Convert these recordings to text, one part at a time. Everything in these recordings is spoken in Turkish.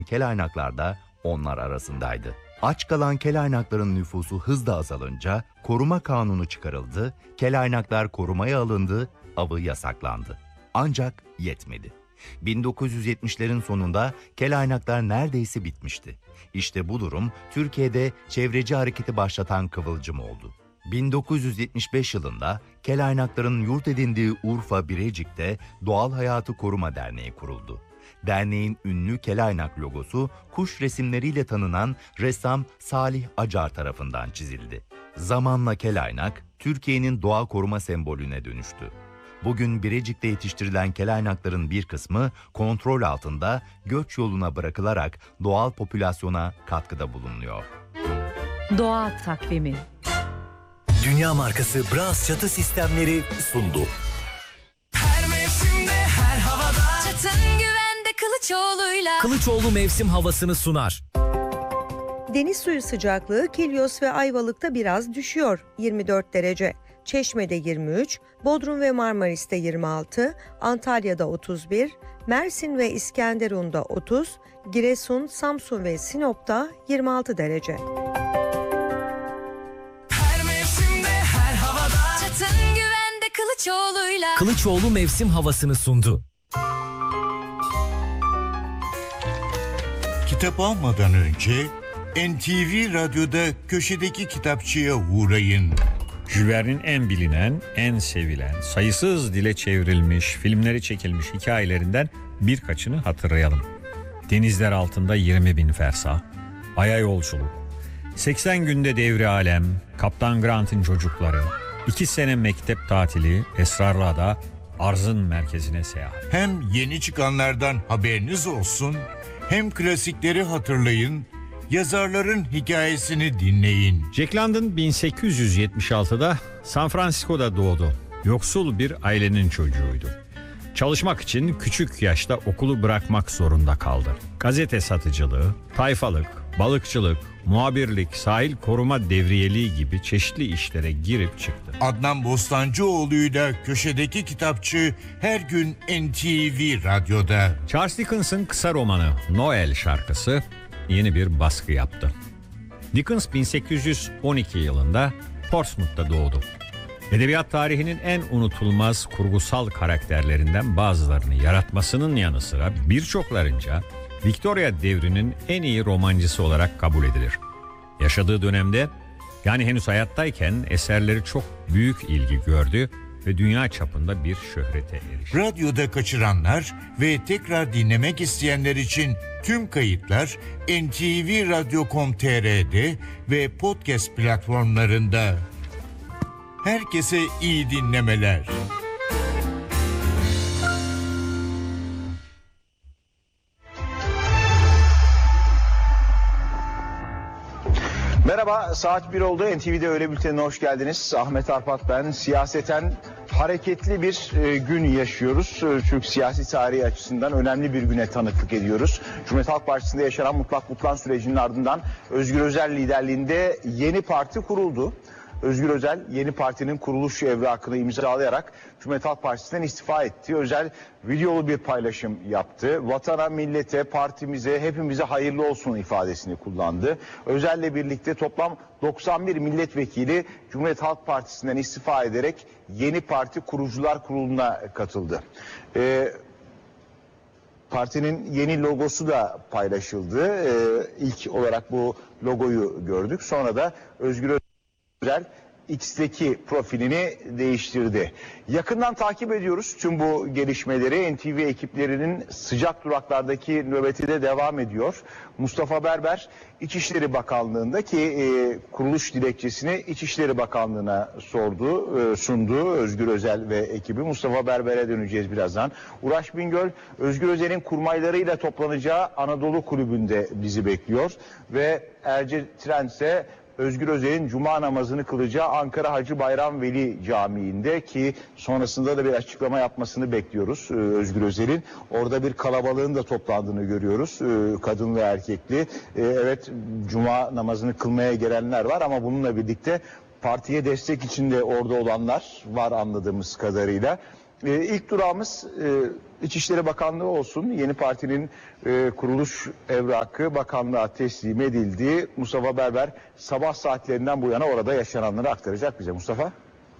kelaynaklar da onlar arasındaydı. Aç kalan kelaynakların nüfusu hızla azalınca koruma kanunu çıkarıldı, kelaynaklar korumaya alındı, avı yasaklandı. Ancak yetmedi. 1970'lerin sonunda kelaynaklar neredeyse bitmişti. İşte bu durum Türkiye'de çevreci hareketi başlatan kıvılcım oldu. 1975 yılında kelaynakların yurt edindiği Urfa Birecik'te Doğal Hayatı Koruma Derneği kuruldu. Derneğin ünlü kelaynak logosu kuş resimleriyle tanınan ressam Salih Acar tarafından çizildi. Zamanla kelaynak Türkiye'nin doğa koruma sembolüne dönüştü. Bugün Birecik'te yetiştirilen kelaynakların bir kısmı kontrol altında göç yoluna bırakılarak doğal popülasyona katkıda bulunuyor. Doğa takvimi. Dünya markası Bras çatı sistemleri sundu. Her mevsimde, her havada. Çatın güvende Kılıçoğlu'yla. Kılıçoğlu mevsim havasını sunar. Deniz suyu sıcaklığı Kilyos ve Ayvalık'ta biraz düşüyor, 24 derece. Çeşme'de 23, Bodrum ve Marmaris'te 26, Antalya'da 31, Mersin ve İskenderun'da 30, Giresun, Samsun ve Sinop'ta 26 derece. Her mevsimde, her havada. Çatın güvende Kılıçoğlu'yla. Kılıçoğlu mevsim havasını sundu. Kitap almadan önce NTV Radyo'da köşedeki kitapçıya uğrayın. Jules Verne'in en bilinen, en sevilen, sayısız dile çevrilmiş, filmleri çekilmiş hikayelerinden birkaçını hatırlayalım. Denizler altında 20.000 fersah, Ay'a yolculuk, 80 günde devri alem, Kaptan Grant'ın çocukları, 2 sene mektep tatili, Esrarlı Ada, arzın merkezine seyahat. Hem yeni çıkanlardan haberiniz olsun, hem klasikleri hatırlayın, yazarların hikayesini dinleyin. Jack London 1876'da San Francisco'da doğdu. Yoksul bir ailenin çocuğuydu. Çalışmak için küçük yaşta okulu bırakmak zorunda kaldı. Gazete satıcılığı, tayfalık, balıkçılık, muhabirlik, sahil koruma devriyeliği gibi çeşitli işlere girip çıktı. Adnan Bostancıoğlu'yla köşedeki kitapçı her gün NTV Radyo'da. Charles Dickens'ın kısa romanı Noel şarkısı yeni bir baskı yaptı. Dickens 1812 yılında Portsmouth'ta doğdu. Edebiyat tarihinin en unutulmaz kurgusal karakterlerinden bazılarını yaratmasının yanı sıra birçoklarınca Victoria devrinin en iyi romancısı olarak kabul edilir. Yaşadığı dönemde, yani henüz hayattayken eserleri çok büyük ilgi gördü ve dünya çapında bir şöhrete erişti. Radyoda kaçıranlar ve tekrar dinlemek isteyenler için tüm kayıtlar ntvradio.com.tr'de ve podcast platformlarında. Herkese iyi dinlemeler. Merhaba, saat 1 oldu. NTV'de Öğle Bülteni'ne hoş geldiniz. Ahmet Arpat ben. Siyaseten hareketli bir gün yaşıyoruz. Türk siyasi tarihi açısından önemli bir güne tanıklık ediyoruz. Cumhuriyet Halk Partisi'nde yaşanan mutlak butlan sürecinin ardından Özgür Özel liderliğinde yeni parti kuruldu. Özgür Özel yeni partinin kuruluş evrakını imzalayarak Cumhuriyet Halk Partisi'nden istifa etti. Özel videolu bir paylaşım yaptı. Vatana, millete, partimize, hepimize hayırlı olsun ifadesini kullandı. Özel'le birlikte toplam 91 milletvekili Cumhuriyet Halk Partisi'nden istifa ederek yeni parti kurucular kuruluna katıldı. Partinin yeni logosu da paylaşıldı. İlk olarak bu logoyu gördük. Sonra da Özgür Özel X'teki profilini değiştirdi. Yakından takip ediyoruz tüm bu gelişmeleri. NTV ekiplerinin sıcak duraklardaki nöbeti de devam ediyor. Mustafa Berber İçişleri Bakanlığı'nda ki kuruluş dilekçesini İçişleri Bakanlığı'na sundu Özgür Özel ve ekibi. Mustafa Berber'e döneceğiz birazdan. Uraş Bingöl, Özgür Özel'in kurmaylarıyla toplanacağı Anadolu Kulübü'nde bizi bekliyor. Ve Erce Tren ise Özgür Özel'in cuma namazını kılacağı Ankara Hacı Bayram Veli Camii'nde ki sonrasında da bir açıklama yapmasını bekliyoruz Özgür Özel'in. Orada bir kalabalığın da toplandığını görüyoruz. Kadın ve erkekli. Evet, cuma namazını kılmaya gelenler var ama bununla birlikte partiye destek için de orada olanlar var anladığımız kadarıyla. İlk durağımız İçişleri Bakanlığı olsun. Yeni partinin kuruluş evrakı bakanlığa teslim edildi. Mustafa Berber sabah saatlerinden bu yana orada yaşananları aktaracak bize. Mustafa.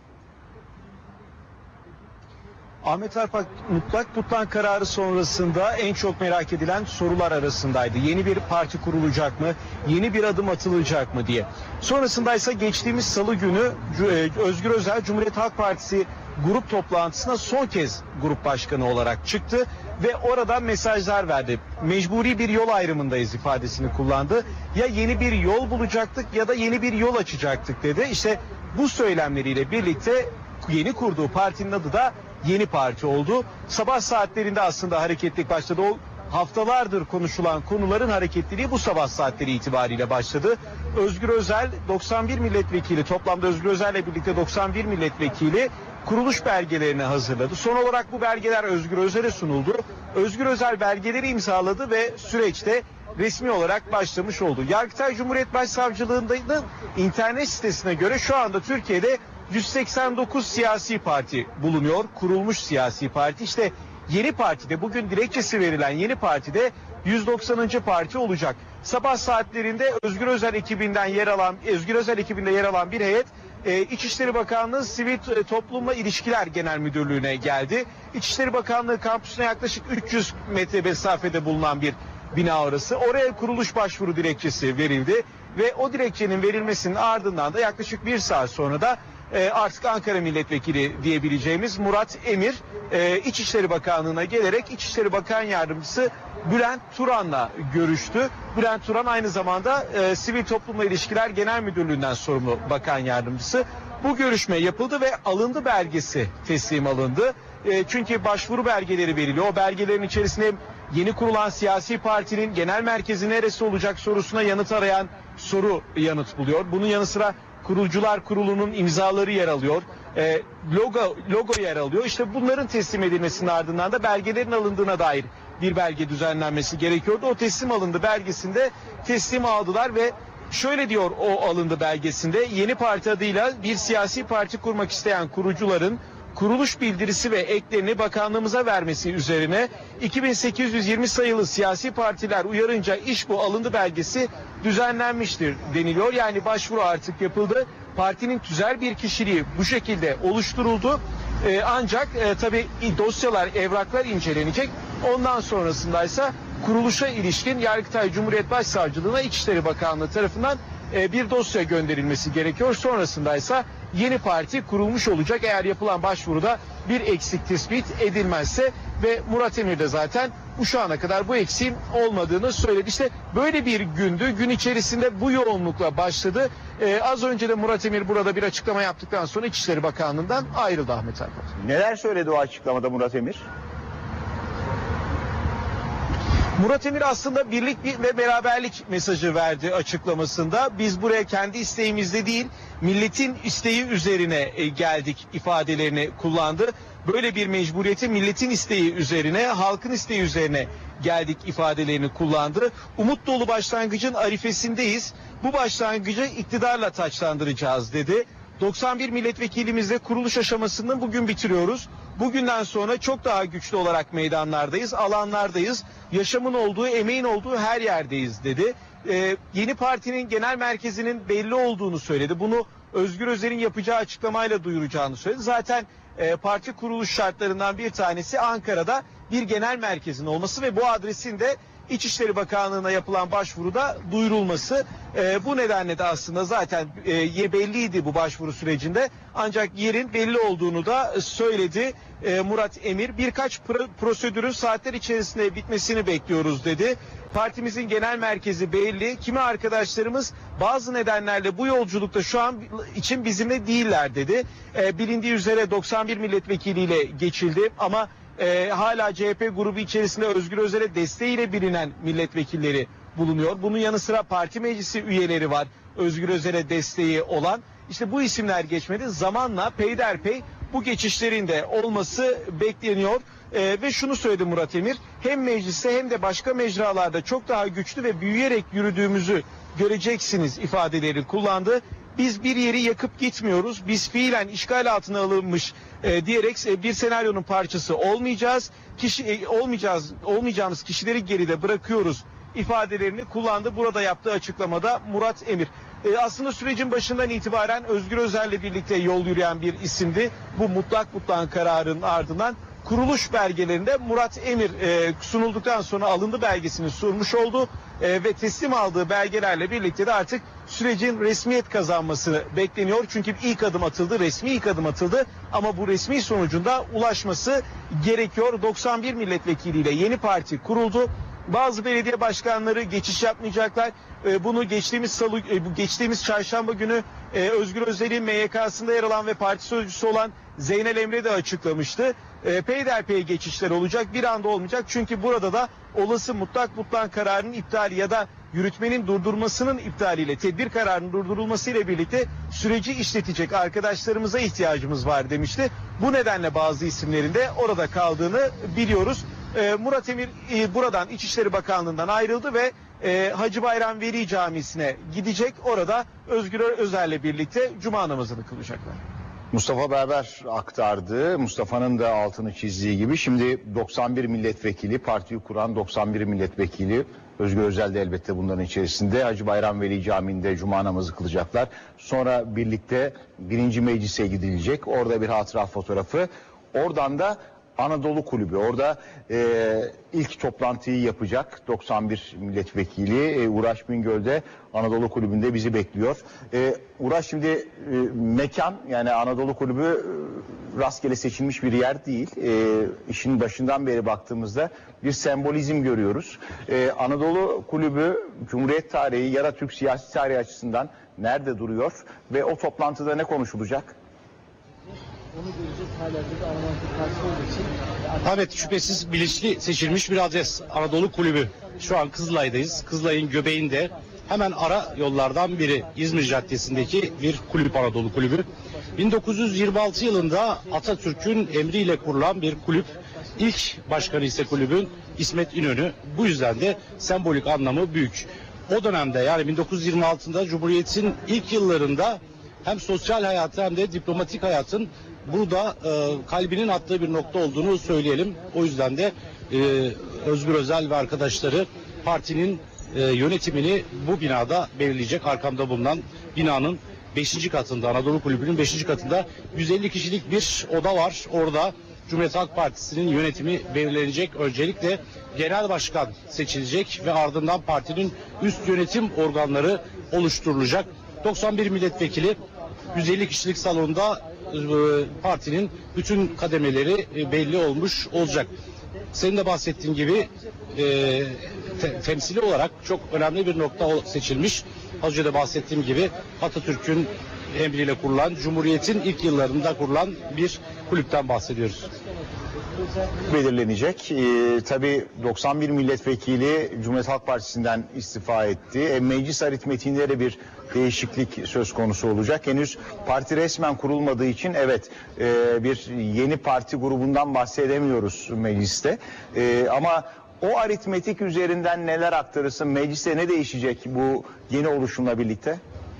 Ahmet Arpak mutlak butlan kararı sonrasında en çok merak edilen sorular arasındaydı. Yeni bir parti kurulacak mı? Yeni bir adım atılacak mı diye. Sonrasında ise geçtiğimiz salı günü Özgür Özel Cumhuriyet Halk Partisi grup toplantısına son kez grup başkanı olarak çıktı ve orada mesajlar verdi. Mecburi bir yol ayrımındayız ifadesini kullandı. Ya yeni bir yol bulacaktık ya da yeni bir yol açacaktık dedi. İşte bu söylemleriyle birlikte yeni kurduğu partinin adı da Yeni Parti oldu. Sabah saatlerinde aslında hareketlilik başladı. O haftalardır konuşulan konuların hareketliliği bu sabah saatleri itibariyle başladı. Özgür Özel 91 milletvekili, toplamda Özgür Özel'le birlikte 91 milletvekili kuruluş belgelerini hazırladı. Son olarak bu belgeler Özgür Özel'e sunuldu. Özgür Özel belgeleri imzaladı ve süreçte resmi olarak başlamış oldu. Yargıtay Cumhuriyet Başsavcılığı'nın internet sitesine göre şu anda Türkiye'de 189 siyasi parti bulunuyor. Kurulmuş siyasi parti. İşte Yeni Parti'de, bugün dilekçesi verilen Yeni Parti'de 190. parti olacak. Sabah saatlerinde Özgür Özel ekibinde yer alan bir heyet İçişleri Bakanlığı Sivil Toplumla İlişkiler Genel Müdürlüğü'ne geldi. İçişleri Bakanlığı kampüsüne yaklaşık 300 metre mesafede bulunan bir bina orası. Oraya kuruluş başvuru dilekçesi verildi ve o dilekçenin verilmesinin ardından da yaklaşık bir saat sonra da artık Ankara Milletvekili diyebileceğimiz Murat Emir İçişleri Bakanlığı'na gelerek İçişleri Bakan Yardımcısı Bülent Turan'la görüştü. Bülent Turan aynı zamanda Sivil Toplumla İlişkiler Genel Müdürlüğü'nden sorumlu bakan yardımcısı. Bu görüşme yapıldı ve alındı belgesi teslim alındı. Çünkü başvuru belgeleri veriliyor. O belgelerin içerisinde yeni kurulan siyasi partinin genel merkezi neresi olacak sorusuna yanıt arayan soru yanıt buluyor. Bunun yanı sıra Kurucular Kurulu'nun imzaları yer alıyor. Logo yer alıyor. İşte bunların teslim edilmesinin ardından da belgelerin alındığına dair bir belge düzenlenmesi gerekiyordu. O teslim alındı belgesinde teslim aldılar ve şöyle diyor o alındı belgesinde: Yeni Parti adıyla bir siyasi parti kurmak isteyen kurucuların kuruluş bildirisi ve eklerini bakanlığımıza vermesi üzerine 2820 sayılı siyasi partiler uyarınca iş bu alındı belgesi düzenlenmiştir deniliyor. Yani başvuru artık yapıldı. Partinin tüzel bir kişiliği bu şekilde oluşturuldu. Ancak tabii dosyalar, evraklar incelenecek. Ondan sonrasındaysa kuruluşa ilişkin Yargıtay Cumhuriyet Başsavcılığı'na İçişleri Bakanlığı tarafından bir dosya gönderilmesi gerekiyor. Sonrasındaysa yeni parti kurulmuş olacak eğer yapılan başvuruda bir eksik tespit edilmezse ve Murat Emir de zaten şu ana kadar bu eksiğin olmadığını söyledi. İşte böyle bir gündü. Gün içerisinde bu yoğunlukla başladı. Az önce de Murat Emir burada bir açıklama yaptıktan sonra İçişleri Bakanlığı'ndan ayrıldı Ahmet Arpak. Neler söyledi o açıklamada Murat Emir? Murat Emir aslında birlik ve beraberlik mesajı verdi açıklamasında. Biz buraya kendi isteğimizde değil, milletin isteği üzerine geldik ifadelerini kullandı. Böyle bir mecburiyeti milletin isteği üzerine, halkın isteği üzerine geldik ifadelerini kullandı. Umut dolu başlangıcın arifesindeyiz. Bu başlangıcı iktidarla taçlandıracağız dedi. 91 milletvekilimizle kuruluş aşamasını bugün bitiriyoruz. Bugünden sonra çok daha güçlü olarak meydanlardayız, alanlardayız. Yaşamın olduğu, emeğin olduğu her yerdeyiz dedi. Yeni partinin genel merkezinin belli olduğunu söyledi. Bunu Özgür Özel'in yapacağı açıklamayla duyuracağını söyledi. Zaten parti kuruluş şartlarından bir tanesi Ankara'da bir genel merkezin olması ve bu adresin de İçişleri Bakanlığı'na yapılan başvuruda duyurulması. Bu nedenle de aslında zaten belliydi bu başvuru sürecinde. Ancak yerin belli olduğunu da söyledi Murat Emir. Birkaç prosedürün saatler içerisinde bitmesini bekliyoruz dedi. Partimizin genel merkezi belli. Kimi arkadaşlarımız bazı nedenlerle bu yolculukta şu an için bizimle değiller dedi. Bilindiği üzere 91 milletvekiliyle geçildi ama hala CHP grubu içerisinde Özgür Özel'e desteğiyle bilinen milletvekilleri bulunuyor. Bunun yanı sıra parti meclisi üyeleri var Özgür Özel'e desteği olan. İşte bu isimler geçmedi. Zamanla peyderpey bu geçişlerin de olması bekleniyor. Ve şunu söyledi Murat Emir: hem mecliste hem de başka mecralarda çok daha güçlü ve büyüyerek yürüdüğümüzü göreceksiniz ifadeleri kullandı. biz bir yeri yakıp gitmiyoruz, biz fiilen işgal altına alınmış diyerek bir senaryonun parçası olmayacağız, olmayacağımız kişileri geride bırakıyoruz ifadelerini kullandı. Burada yaptığı açıklamada Murat Emir. Aslında sürecin başından itibaren Özgür Özel'le birlikte yol yürüyen bir isimdi. Bu mutlak kararının ardından kuruluş belgelerinde Murat Emir sunulduktan sonra alındı belgesini sunmuş oldu ve teslim aldığı belgelerle birlikte de artık sürecin resmiyet kazanması bekleniyor. Çünkü ilk adım atıldı, resmi ilk adım atıldı ama bu resmi sonucunda ulaşması gerekiyor. 91 milletvekiliyle yeni parti kuruldu. Bazı belediye başkanları geçiş yapmayacaklar. Bunu geçtiğimiz çarşamba günü Özgür Özel'in MYK'sında yer alan ve parti sözcüsü olan Zeynel Emre de açıklamıştı. Peyderpey geçişler olacak, bir anda olmayacak. Çünkü burada da olası mutlak kararının iptali ya da yürütmenin durdurmasının iptaliyle, tedbir kararının durdurulmasıyla birlikte süreci işletecek arkadaşlarımıza ihtiyacımız var demişti. Bu nedenle bazı isimlerin de orada kaldığını biliyoruz. Murat Emir buradan İçişleri Bakanlığı'ndan ayrıldı ve Hacı Bayram Veli Camisi'ne gidecek. Orada Özgür Özel'le birlikte cuma namazını kılacaklar. Mustafa Berber aktardı. Mustafa'nın da altını çizdiği gibi şimdi 91 milletvekili, partiyi kuran 91 milletvekili, Özgür Özel de elbette bunların içerisinde, Hacı Bayram Veli Camii'nde cuma namazı kılacaklar. Sonra birlikte 1. Meclis'e gidilecek. Orada bir hatıra fotoğrafı. Oradan da Anadolu Kulübü. Orada ilk toplantıyı yapacak 91 milletvekili. Uğraş Bingöl'de Anadolu Kulübü'nde bizi bekliyor. Uğraş, şimdi mekan, yani Anadolu Kulübü rastgele seçilmiş bir yer değil. İşin başından beri baktığımızda bir sembolizm görüyoruz. Anadolu Kulübü Cumhuriyet tarihi ya da Türk siyasi tarihi açısından nerede duruyor ve o toplantıda ne konuşulacak? Evet, şüphesiz bilinçli seçilmiş bir adres Anadolu Kulübü. Şu an Kızılay'dayız. Kızılay'ın göbeğinde hemen ara yollardan biri İzmir Caddesi'ndeki bir kulüp, Anadolu Kulübü. 1926 yılında Atatürk'ün emriyle kurulan bir kulüp. İlk başkanı ise kulübün İsmet İnönü. Bu yüzden de sembolik anlamı büyük. O dönemde, yani 1926'da Cumhuriyet'in ilk yıllarında hem sosyal hayatı hem de diplomatik hayatın burada kalbinin attığı bir nokta olduğunu söyleyelim. O yüzden de Özgür Özel ve arkadaşları partinin yönetimini bu binada belirleyecek. Arkamda bulunan binanın 5. katında, Anadolu Kulübü'nün 5. katında 150 kişilik bir oda var. Orada Cumhuriyet Halk Partisi'nin yönetimi belirlenecek. Öncelikle genel başkan seçilecek ve ardından partinin üst yönetim organları oluşturulacak. 91 milletvekili 150 kişilik salonda partinin bütün kademeleri belli olmuş olacak. Senin de bahsettiğin gibi temsili olarak çok önemli bir nokta seçilmiş. Az önce de bahsettiğim gibi Atatürk'ün emriyle kurulan, Cumhuriyet'in ilk yıllarında kurulan bir kulüpten bahsediyoruz. Belirlenecek. Tabii 91 milletvekili Cumhuriyet Halk Partisi'nden istifa etti. Meclis aritmetiğinde de bir değişiklik söz konusu olacak. Henüz parti resmen kurulmadığı için bir yeni parti grubundan bahsedemiyoruz mecliste. Ama o aritmetik üzerinden neler aktarırsın? Mecliste ne değişecek bu yeni oluşumla birlikte?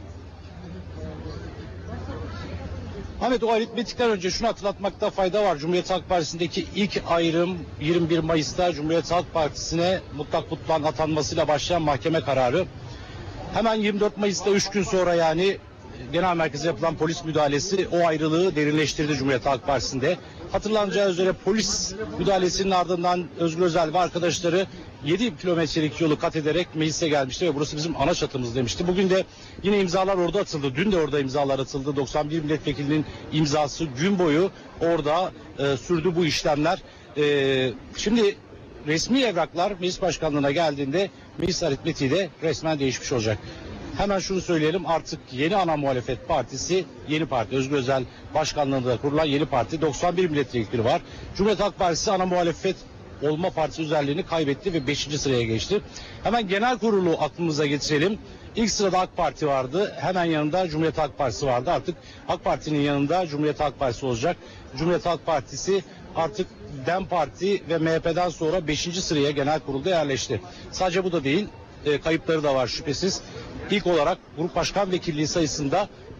Ahmet, o aritmetikten önce şunu hatırlatmakta fayda var. Cumhuriyet Halk Partisi'ndeki ilk ayrım 21 Mayıs'ta Cumhuriyet Halk Partisi'ne mutlak atanmasıyla başlayan mahkeme kararı. Hemen 24 Mayıs'ta 3 gün sonra, yani genel merkeze yapılan polis müdahalesi o ayrılığı derinleştirdi Cumhuriyet Halk Partisi'nde. Hatırlanacağı üzere polis müdahalesinin ardından Özgür Özel ve arkadaşları 7 kilometrelik yolu kat ederek meclise gelmişti ve burası bizim ana çatımız demişti. Bugün de yine imzalar orada atıldı. Dün de orada imzalar atıldı. 91 milletvekilinin imzası gün boyu orada sürdü bu işlemler. Şimdi resmi evraklar meclis başkanlığına geldiğinde meclis aritmetiği de resmen değişmiş olacak. Hemen şunu söyleyelim, artık yeni ana muhalefet partisi, yeni parti, Özgür Özel başkanlığında kurulan yeni parti, 91 milletvekili var. Cumhuriyet Halk Partisi ana muhalefet olma partisi özelliğini kaybetti ve 5. sıraya geçti. Hemen genel kurulu aklımıza getirelim. İlk sırada AK Parti vardı. Hemen yanında Cumhuriyet Halk Partisi vardı. Artık AK Parti'nin yanında Cumhuriyet Halk Partisi olacak. Cumhuriyet Halk Partisi artık DEM Parti ve MHP'den sonra 5. sıraya genel kurulda yerleşti. Sadece bu da değil, kayıpları da var şüphesiz. İlk olarak grup başkan vekilliği sayısında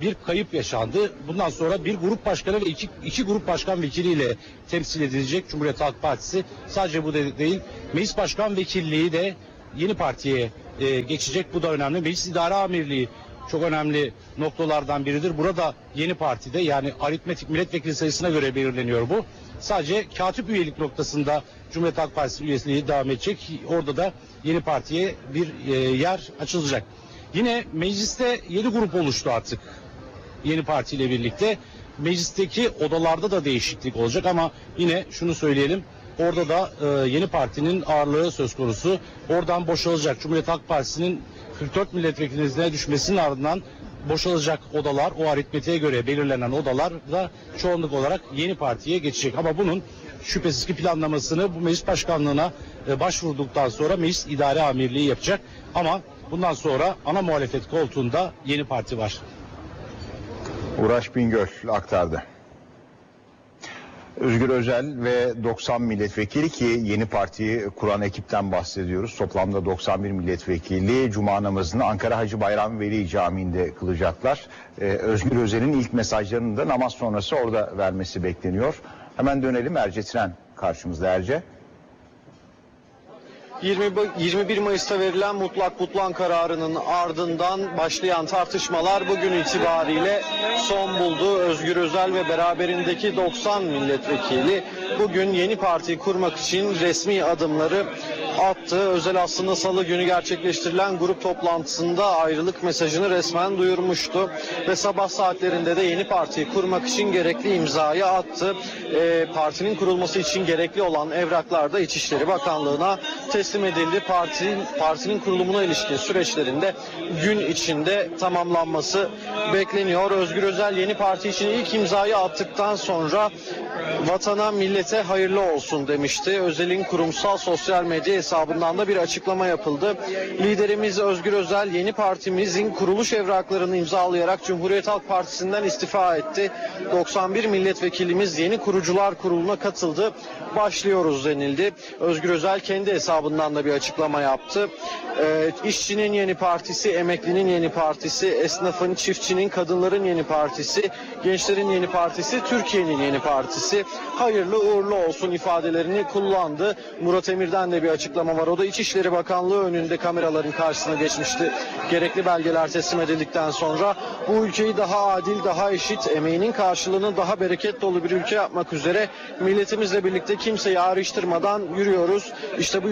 bir kayıp yaşandı. Bundan sonra bir grup başkanı ve iki grup başkan vekiliyle temsil edilecek Cumhuriyet Halk Partisi. Sadece bu değil, meclis başkan vekilliği de yeni partiye geçecek. Bu da önemli. Meclis İdare Amirliği çok önemli noktalardan biridir. Burada yeni partide, yani aritmetik milletvekili sayısına göre belirleniyor bu. Sadece katip üyelik noktasında Cumhuriyet Halk Partisi üyeliği devam edecek. Orada da yeni partiye bir yer açılacak. Yine mecliste 7 grup oluştu artık yeni partiyle birlikte. Meclisteki odalarda da değişiklik olacak ama yine şunu söyleyelim. Orada da yeni partinin ağırlığı söz konusu. Oradan boşalacak. Cumhuriyet Halk Partisi'nin 44 milletvekiline düşmesinin ardından boşalacak odalar, o aritmetiğe göre belirlenen odalar da çoğunluk olarak yeni partiye geçecek. Ama bunun şüphesiz ki planlamasını bu meclis başkanlığına başvurduktan sonra Meclis İdare Amirliği yapacak. Ama bundan sonra ana muhalefet koltuğunda yeni parti var. Uğraş Bingöl aktardı. Özgür Özel ve 90 milletvekili, ki yeni partiyi kuran ekipten bahsediyoruz. Toplamda 91 milletvekili cuma namazını Ankara Hacı Bayram Veli Camii'nde kılacaklar. Özgür Özel'in ilk mesajlarını da namaz sonrası orada vermesi bekleniyor. Hemen dönelim, Erce Tren karşımızda. Erce. 21 Mayıs'ta verilen mutlak butlan kararının ardından başlayan tartışmalar bugün itibariyle son buldu. Özgür Özel ve beraberindeki 90 milletvekili bugün yeni parti kurmak için resmi adımları attı. Özel aslında salı günü gerçekleştirilen grup toplantısında ayrılık mesajını resmen duyurmuştu ve sabah saatlerinde de yeni partiyi kurmak için gerekli imzayı attı. Partinin kurulması için gerekli olan evraklar da İçişleri Bakanlığı'na teslim edildi. Partinin kurulumuna ilişkin süreçlerinde gün içinde tamamlanması bekleniyor. Özgür Özel yeni parti için ilk imzayı attıktan sonra vatana, millete hayırlı olsun demişti. Özel'in kurumsal sosyal medya hesabından da bir açıklama yapıldı. Liderimiz Özgür Özel yeni partimizin kuruluş evraklarını imzalayarak Cumhuriyet Halk Partisi'nden istifa etti. 91 milletvekilimiz yeni kurucular kuruluna katıldı. Başlıyoruz denildi. Özgür Özel kendi hesabından da bir açıklama yaptı. İşçinin yeni partisi, emeklinin yeni partisi, esnafın, çiftçinin, kadınların yeni partisi, gençlerin yeni partisi, Türkiye'nin yeni partisi. Hayırlı uğurlu olsun ifadelerini kullandı. Murat Emir'den de bir açıklama var. O da İçişleri Bakanlığı önünde kameraların karşısına geçmişti. Gerekli belgeler teslim edildikten sonra bu ülkeyi daha adil, daha eşit, emeğinin karşılığını daha bereket dolu bir ülke yapmak üzere milletimizle birlikte kimseyi ayrıştırmadan yürüyoruz. İşte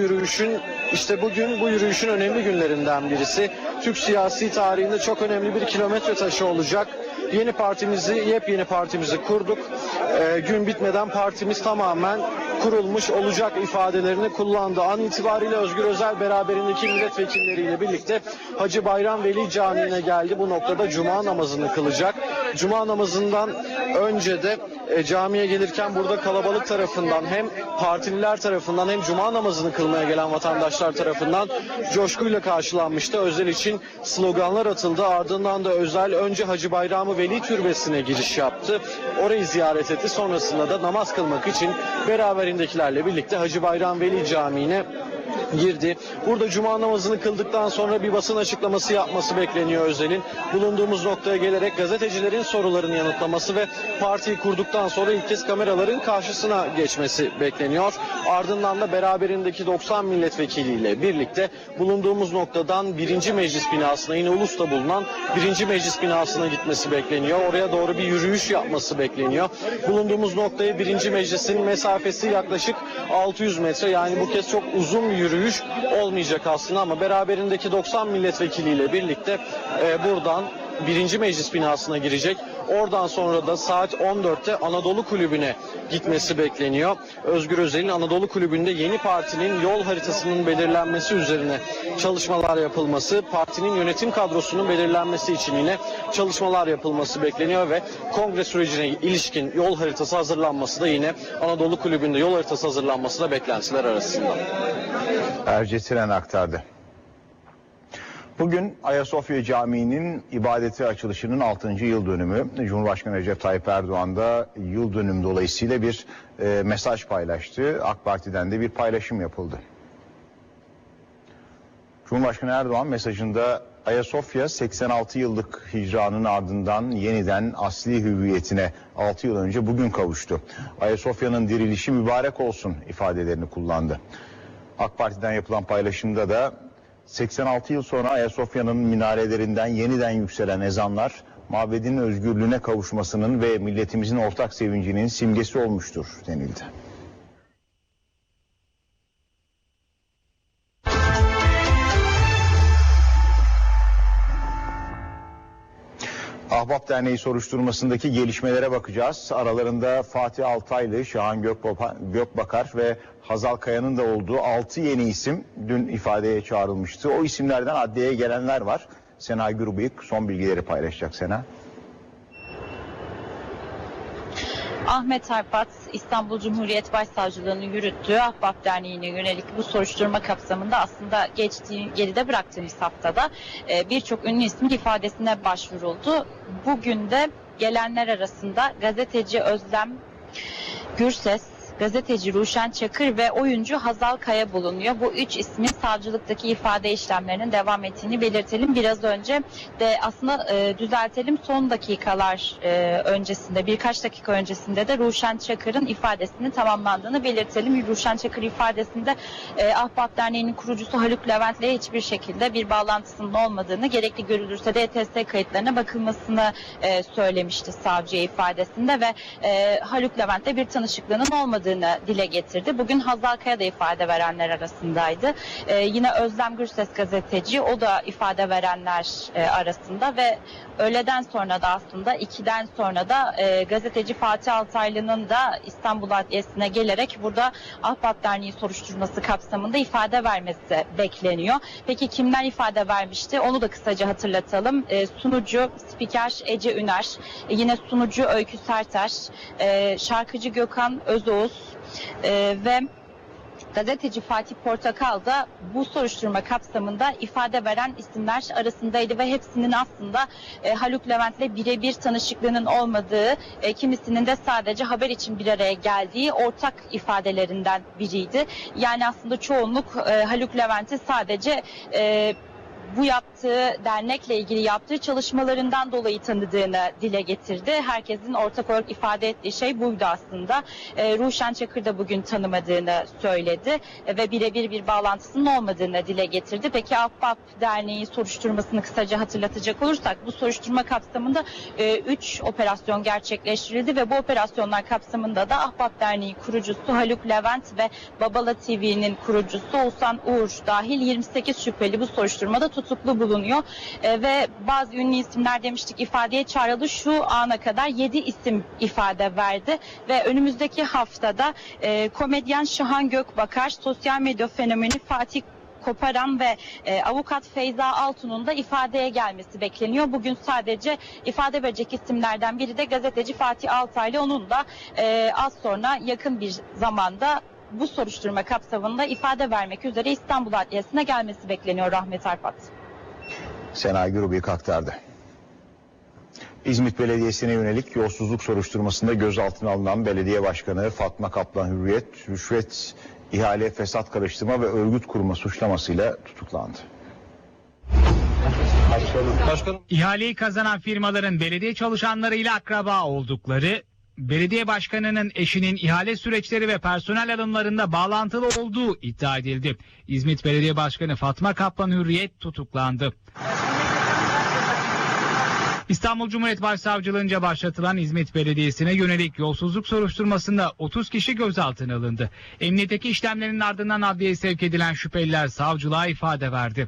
bugün bu yürüyüşün önemli günlerinden birisi. Türk siyasi tarihinde çok önemli bir kilometre taşı olacak. Yepyeni partimizi kurduk. Gün bitmeden partimiz tamamen kurulmuş olacak ifadelerini kullandı. An itibariyle Özgür Özel beraberindeki milletvekilleriyle birlikte Hacı Bayram Veli Camii'ne geldi. Bu noktada cuma namazını kılacak. Cuma namazından önce de camiye gelirken burada kalabalık tarafından, hem partililer tarafından hem cuma namazını kılmaya gelen vatandaşlar tarafından coşkuyla karşılanmıştı. Özel için sloganlar atıldı. Ardından da Özel önce Hacı Bayram Veli Türbesi'ne giriş yaptı. Orayı ziyaret etti. Sonrasında da namaz kılmak için beraberindekilerle birlikte Hacı Bayram Veli Camii'ne girdi. Burada cuma namazını kıldıktan sonra bir basın açıklaması yapması bekleniyor Özel'in. Bulunduğumuz noktaya gelerek gazetecilerin sorularını yanıtlaması ve partiyi kurduktan sonra ilk kez kameraların karşısına geçmesi bekleniyor. Ardından da beraberindeki 90 milletvekiliyle birlikte bulunduğumuz noktadan 1. Meclis binasına, yine Ulus'ta bulunan 1. Meclis binasına gitmesi bekleniyor. Oraya doğru bir yürüyüş yapması bekleniyor. Bulunduğumuz noktaya 1. Meclis'in mesafesi yaklaşık 600 metre. Yani bu kez çok uzun bir yürüyüş olmayacak aslında ama beraberindeki 90 milletvekiliyle birlikte buradan 1. Meclis binasına girecek. Oradan sonra da saat 14'te Anadolu Kulübü'ne gitmesi bekleniyor. Özgür Özel'in Anadolu Kulübü'nde yeni partinin yol haritasının belirlenmesi üzerine çalışmalar yapılması, partinin yönetim kadrosunun belirlenmesi için yine çalışmalar yapılması bekleniyor ve kongre sürecine ilişkin yol haritası hazırlanması da yine Anadolu Kulübü'nde yol haritası hazırlanması da beklentiler arasında. Erce Tren aktardı. Bugün Ayasofya Camii'nin ibadeti açılışının 6. yıl dönümü. Cumhurbaşkanı Recep Tayyip Erdoğan da yıl dönümü dolayısıyla bir mesaj paylaştı. AK Parti'den de bir paylaşım yapıldı. Cumhurbaşkanı Erdoğan mesajında Ayasofya 86 yıllık hicranın ardından yeniden asli hüviyetine 6 yıl önce bugün kavuştu. Ayasofya'nın dirilişi mübarek olsun ifadelerini kullandı. AK Parti'den yapılan paylaşımda da 86 yıl sonra Ayasofya'nın minarelerinden yeniden yükselen ezanlar mabedin özgürlüğüne kavuşmasının ve milletimizin ortak sevincinin simgesi olmuştur denildi. Ahbap Derneği soruşturmasındaki gelişmelere bakacağız. Aralarında Fatih Altaylı, Şahan Gökbakar ve Hazal Kaya'nın da olduğu 6 yeni isim dün ifadeye çağrılmıştı. O isimlerden adliyeye gelenler var. Sena Gürbüyük son bilgileri paylaşacak. Sena. Ahmet Arpat, İstanbul Cumhuriyet Başsavcılığı'nın yürüttüğü Ahbap Derneği'ne yönelik bu soruşturma kapsamında aslında geride bıraktığımız haftada birçok ünlü ismin ifadesine başvuruldu. Bugün de gelenler arasında gazeteci Özlem Gürses, gazeteci Ruşen Çakır ve oyuncu Hazal Kaya bulunuyor. Bu 3 ismin savcılıktaki ifade işlemlerinin devam ettiğini belirtelim. Biraz önce de aslında düzeltelim, son dakikalar öncesinde, birkaç dakika öncesinde de Ruşen Çakır'ın ifadesinin tamamlandığını belirtelim. Ruşen Çakır ifadesinde Ahbap Derneği'nin kurucusu Haluk Levent'le hiçbir şekilde bir bağlantısının olmadığını, gerekli görülürse de ETS kayıtlarına bakılmasını söylemişti savcıya ifadesinde ve Haluk Levent'le bir tanışıklığının olmadığını dile getirdi. Bugün Hazal Kaya da ifade verenler arasındaydı. Yine Özlem Gürses gazeteci, o da ifade verenler arasında ve öğleden sonra da aslında 2'den sonra da gazeteci Fatih Altaylı'nın da İstanbul Adliyesi'ne gelerek burada Ahbap Derneği soruşturması kapsamında ifade vermesi bekleniyor. Peki kimler ifade vermişti? Onu da kısaca hatırlatalım. Sunucu, spiker Ece Üner, yine sunucu Öykü Serter, şarkıcı Gökhan Özoğuz ve gazeteci Fatih Portakal da bu soruşturma kapsamında ifade veren isimler arasındaydı ve hepsinin aslında Haluk Levent'le birebir tanışıklığının olmadığı, kimisinin de sadece haber için bir araya geldiği ortak ifadelerinden biriydi. Yani aslında çoğunluk Haluk Levent'i sadece bu yaptığı dernekle ilgili yaptığı çalışmalarından dolayı tanıdığını dile getirdi. Herkesin ortak olarak ifade ettiği şey buydu aslında. Ruşen Çakır da bugün tanımadığını söyledi ve birebir bir bağlantısının olmadığını dile getirdi. Peki Ahbap Derneği soruşturmasını kısaca hatırlatacak olursak, bu soruşturma kapsamında 3 operasyon gerçekleştirildi ve bu operasyonlar kapsamında da Ahbap Derneği kurucusu Haluk Levent ve Babala TV'nin kurucusu Oğuzhan Uğur dahil 28 şüpheli bu soruşturmada tutuklu bulunuyor ve bazı ünlü isimler demiştik ifadeye çağrıldı. Şu ana kadar 7 isim ifade verdi ve önümüzdeki haftada komedyen Şahan Gökbakar, sosyal medya fenomeni Fatih Koparan ve avukat Feyza Altun'un da ifadeye gelmesi bekleniyor. Bugün sadece ifade verecek isimlerden biri de gazeteci Fatih Altaylı. Onun da az sonra yakın bir zamanda bu soruşturma kapsamında ifade vermek üzere İstanbul Adliyesi'ne gelmesi bekleniyor Ahmet Arpat. Sena Gürbüyük aktardı. İzmit Belediyesi'ne yönelik yolsuzluk soruşturmasında gözaltına alınan belediye başkanı Fatma Kaplan Hürriyet, rüşvet, ihale, fesat karıştırma ve örgüt kurma suçlamasıyla tutuklandı. İhaleyi kazanan firmaların belediye çalışanlarıyla akraba oldukları, belediye başkanının eşinin ihale süreçleri ve personel alımlarında bağlantılı olduğu iddia edildi. İzmit Belediye Başkanı Fatma Kaplan Hürriyet tutuklandı. İstanbul Cumhuriyet Başsavcılığınca başlatılan İzmit Belediyesi'ne yönelik yolsuzluk soruşturmasında 30 kişi gözaltına alındı. Emniyetteki işlemlerin ardından adliyeye sevk edilen şüpheliler savcılığa ifade verdi.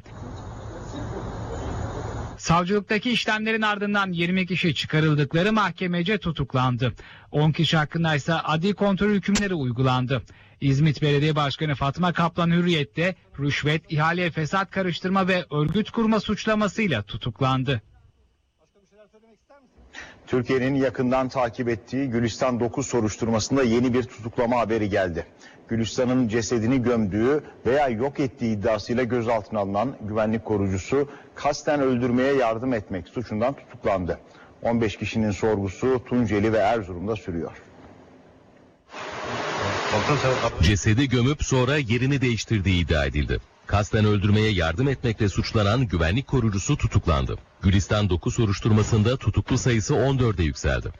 Savcılıktaki işlemlerin ardından 20 kişi çıkarıldıkları mahkemece tutuklandı. 10 kişi hakkında ise adli kontrol hükümleri uygulandı. İzmit Belediye Başkanı Fatma Kaplan Hürriyet'te rüşvet, ihale, fesat karıştırma ve örgüt kurma suçlamasıyla tutuklandı. Türkiye'nin yakından takip ettiği Gülistan 9 soruşturmasında yeni bir tutuklama haberi geldi. Gülistan'ın cesedini gömdüğü veya yok ettiği iddiasıyla gözaltına alınan güvenlik korucusu kasten öldürmeye yardım etmek suçundan tutuklandı. 15 kişinin sorgusu Tunceli ve Erzurum'da sürüyor. Cesedi gömüp sonra yerini değiştirdiği iddia edildi. Kasten öldürmeye yardım etmekle suçlanan güvenlik korucusu tutuklandı. Gülistan Doku soruşturmasında tutuklu sayısı 14'e yükseldi.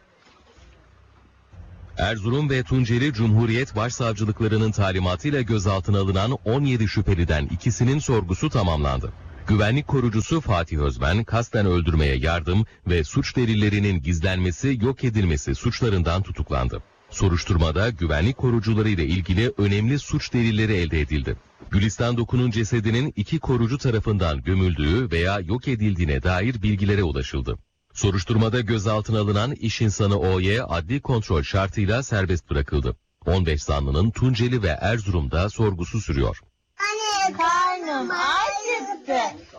Erzurum ve Tunceli Cumhuriyet Başsavcılıklarının talimatıyla gözaltına alınan 17 şüpheliden ikisinin sorgusu tamamlandı. Güvenlik korucusu Fatih Özmen, kasten öldürmeye yardım ve suç delillerinin gizlenmesi, yok edilmesi suçlarından tutuklandı. Soruşturmada güvenlik korucuları ile ilgili önemli suç delilleri elde edildi. Gülistan Doku'nun cesedinin 2 korucu tarafından gömüldüğü veya yok edildiğine dair bilgilere ulaşıldı. Soruşturmada gözaltına alınan iş insanı O.Y. adli kontrol şartıyla serbest bırakıldı. 15 zanlının Tunceli ve Erzurum'da sorgusu sürüyor. Anne karnım acıktı.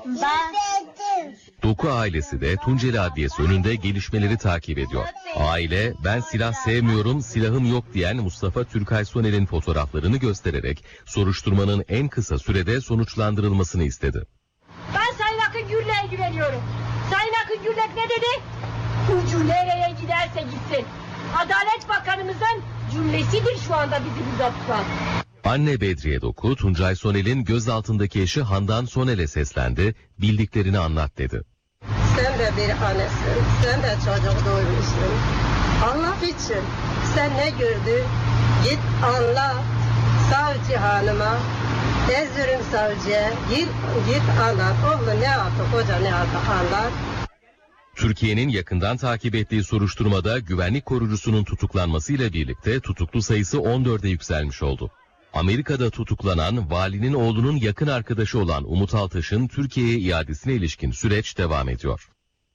Doku ailesi de Tunceli Adliyesi önünde gelişmeleri takip ediyor. Aile, ben silah sevmiyorum, silahım yok diyen Mustafa Türkay Soner'in fotoğraflarını göstererek soruşturmanın en kısa sürede sonuçlandırılmasını istedi. Ben Sayın Akın Gürlek'e güveniyorum. Sayın Akın Gürlek ne dedi? Ucu nereye giderse gitsin. Adalet Bakanımızın cümlesidir şu anda bizi burada tutan. Anne Bedriye Doku, Tuncay Sonel'in gözaltındaki eşi Handan Sonel'e seslendi, bildiklerini anlat dedi. Sen de bir annesin, sen de çocuk doymuşsun. Allah için sen ne gördün? Git anlat savcı hanıma, Erzurum savcıya git anlat. Oğlu ne yaptı, koca ne yaptı anlat. Türkiye'nin yakından takip ettiği soruşturmada güvenlik korucusunun tutuklanmasıyla birlikte tutuklu sayısı 14'e yükselmiş oldu. Amerika'da tutuklanan valinin oğlunun yakın arkadaşı olan Umut Altaş'ın Türkiye'ye iadesine ilişkin süreç devam ediyor.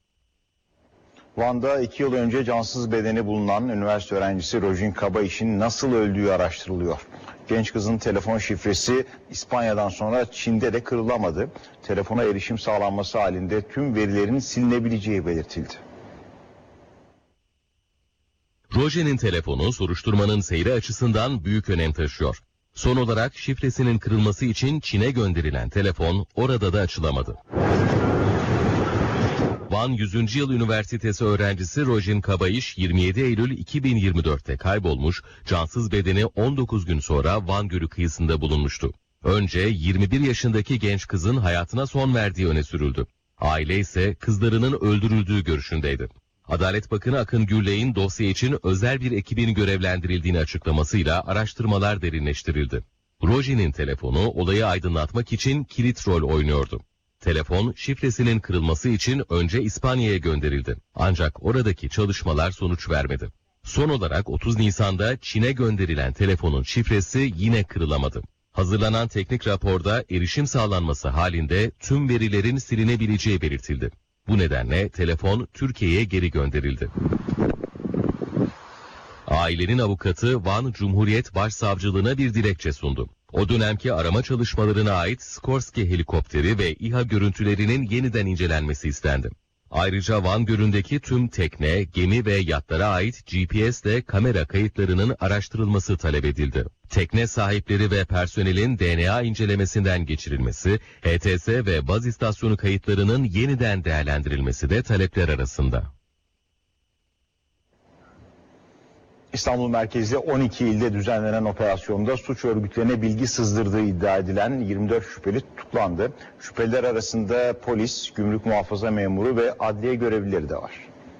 Van'da 2 yıl önce cansız bedeni bulunan üniversite öğrencisi Rojin Kabayiş'in nasıl öldüğü araştırılıyor. Genç kızın telefon şifresi İspanya'dan sonra Çin'de de kırılamadı. Telefona erişim sağlanması halinde tüm verilerin silinebileceği belirtildi. Rojin'in telefonu soruşturmanın seyri açısından büyük önem taşıyor. Son olarak şifresinin kırılması için Çin'e gönderilen telefon orada da açılamadı. Van 100. Yıl Üniversitesi öğrencisi Rojin Kabayiş 27 Eylül 2024'te kaybolmuş, cansız bedeni 19 gün sonra Van Gölü kıyısında bulunmuştu. Önce 21 yaşındaki genç kızın hayatına son verdiği öne sürüldü. Aile ise kızlarının öldürüldüğü görüşündeydi. Adalet Bakanı Akın Gürlek'in dosya için özel bir ekibin görevlendirildiğini açıklamasıyla araştırmalar derinleştirildi. Rojin'in telefonu olayı aydınlatmak için kilit rol oynuyordu. Telefon şifresinin kırılması için önce İspanya'ya gönderildi. Ancak oradaki çalışmalar sonuç vermedi. Son olarak 30 Nisan'da Çin'e gönderilen telefonun şifresi yine kırılamadı. Hazırlanan teknik raporda erişim sağlanması halinde tüm verilerin silinebileceği belirtildi. Bu nedenle telefon Türkiye'ye geri gönderildi. Ailenin avukatı Van Cumhuriyet Başsavcılığına bir dilekçe sundu. O dönemki arama çalışmalarına ait Skorsky helikopteri ve İHA görüntülerinin yeniden incelenmesi istendi. Ayrıca Van Gölü'ndeki tüm tekne, gemi ve yatlara ait GPS'le kamera kayıtlarının araştırılması talep edildi. Tekne sahipleri ve personelin DNA incelemesinden geçirilmesi, HTS ve baz istasyonu kayıtlarının yeniden değerlendirilmesi de talepler arasında. İstanbul merkezli 12 ilde düzenlenen operasyonda suç örgütlerine bilgi sızdırdığı iddia edilen 24 şüpheli tutuklandı. Şüpheliler arasında polis, gümrük muhafaza memuru ve adliye görevlileri de var.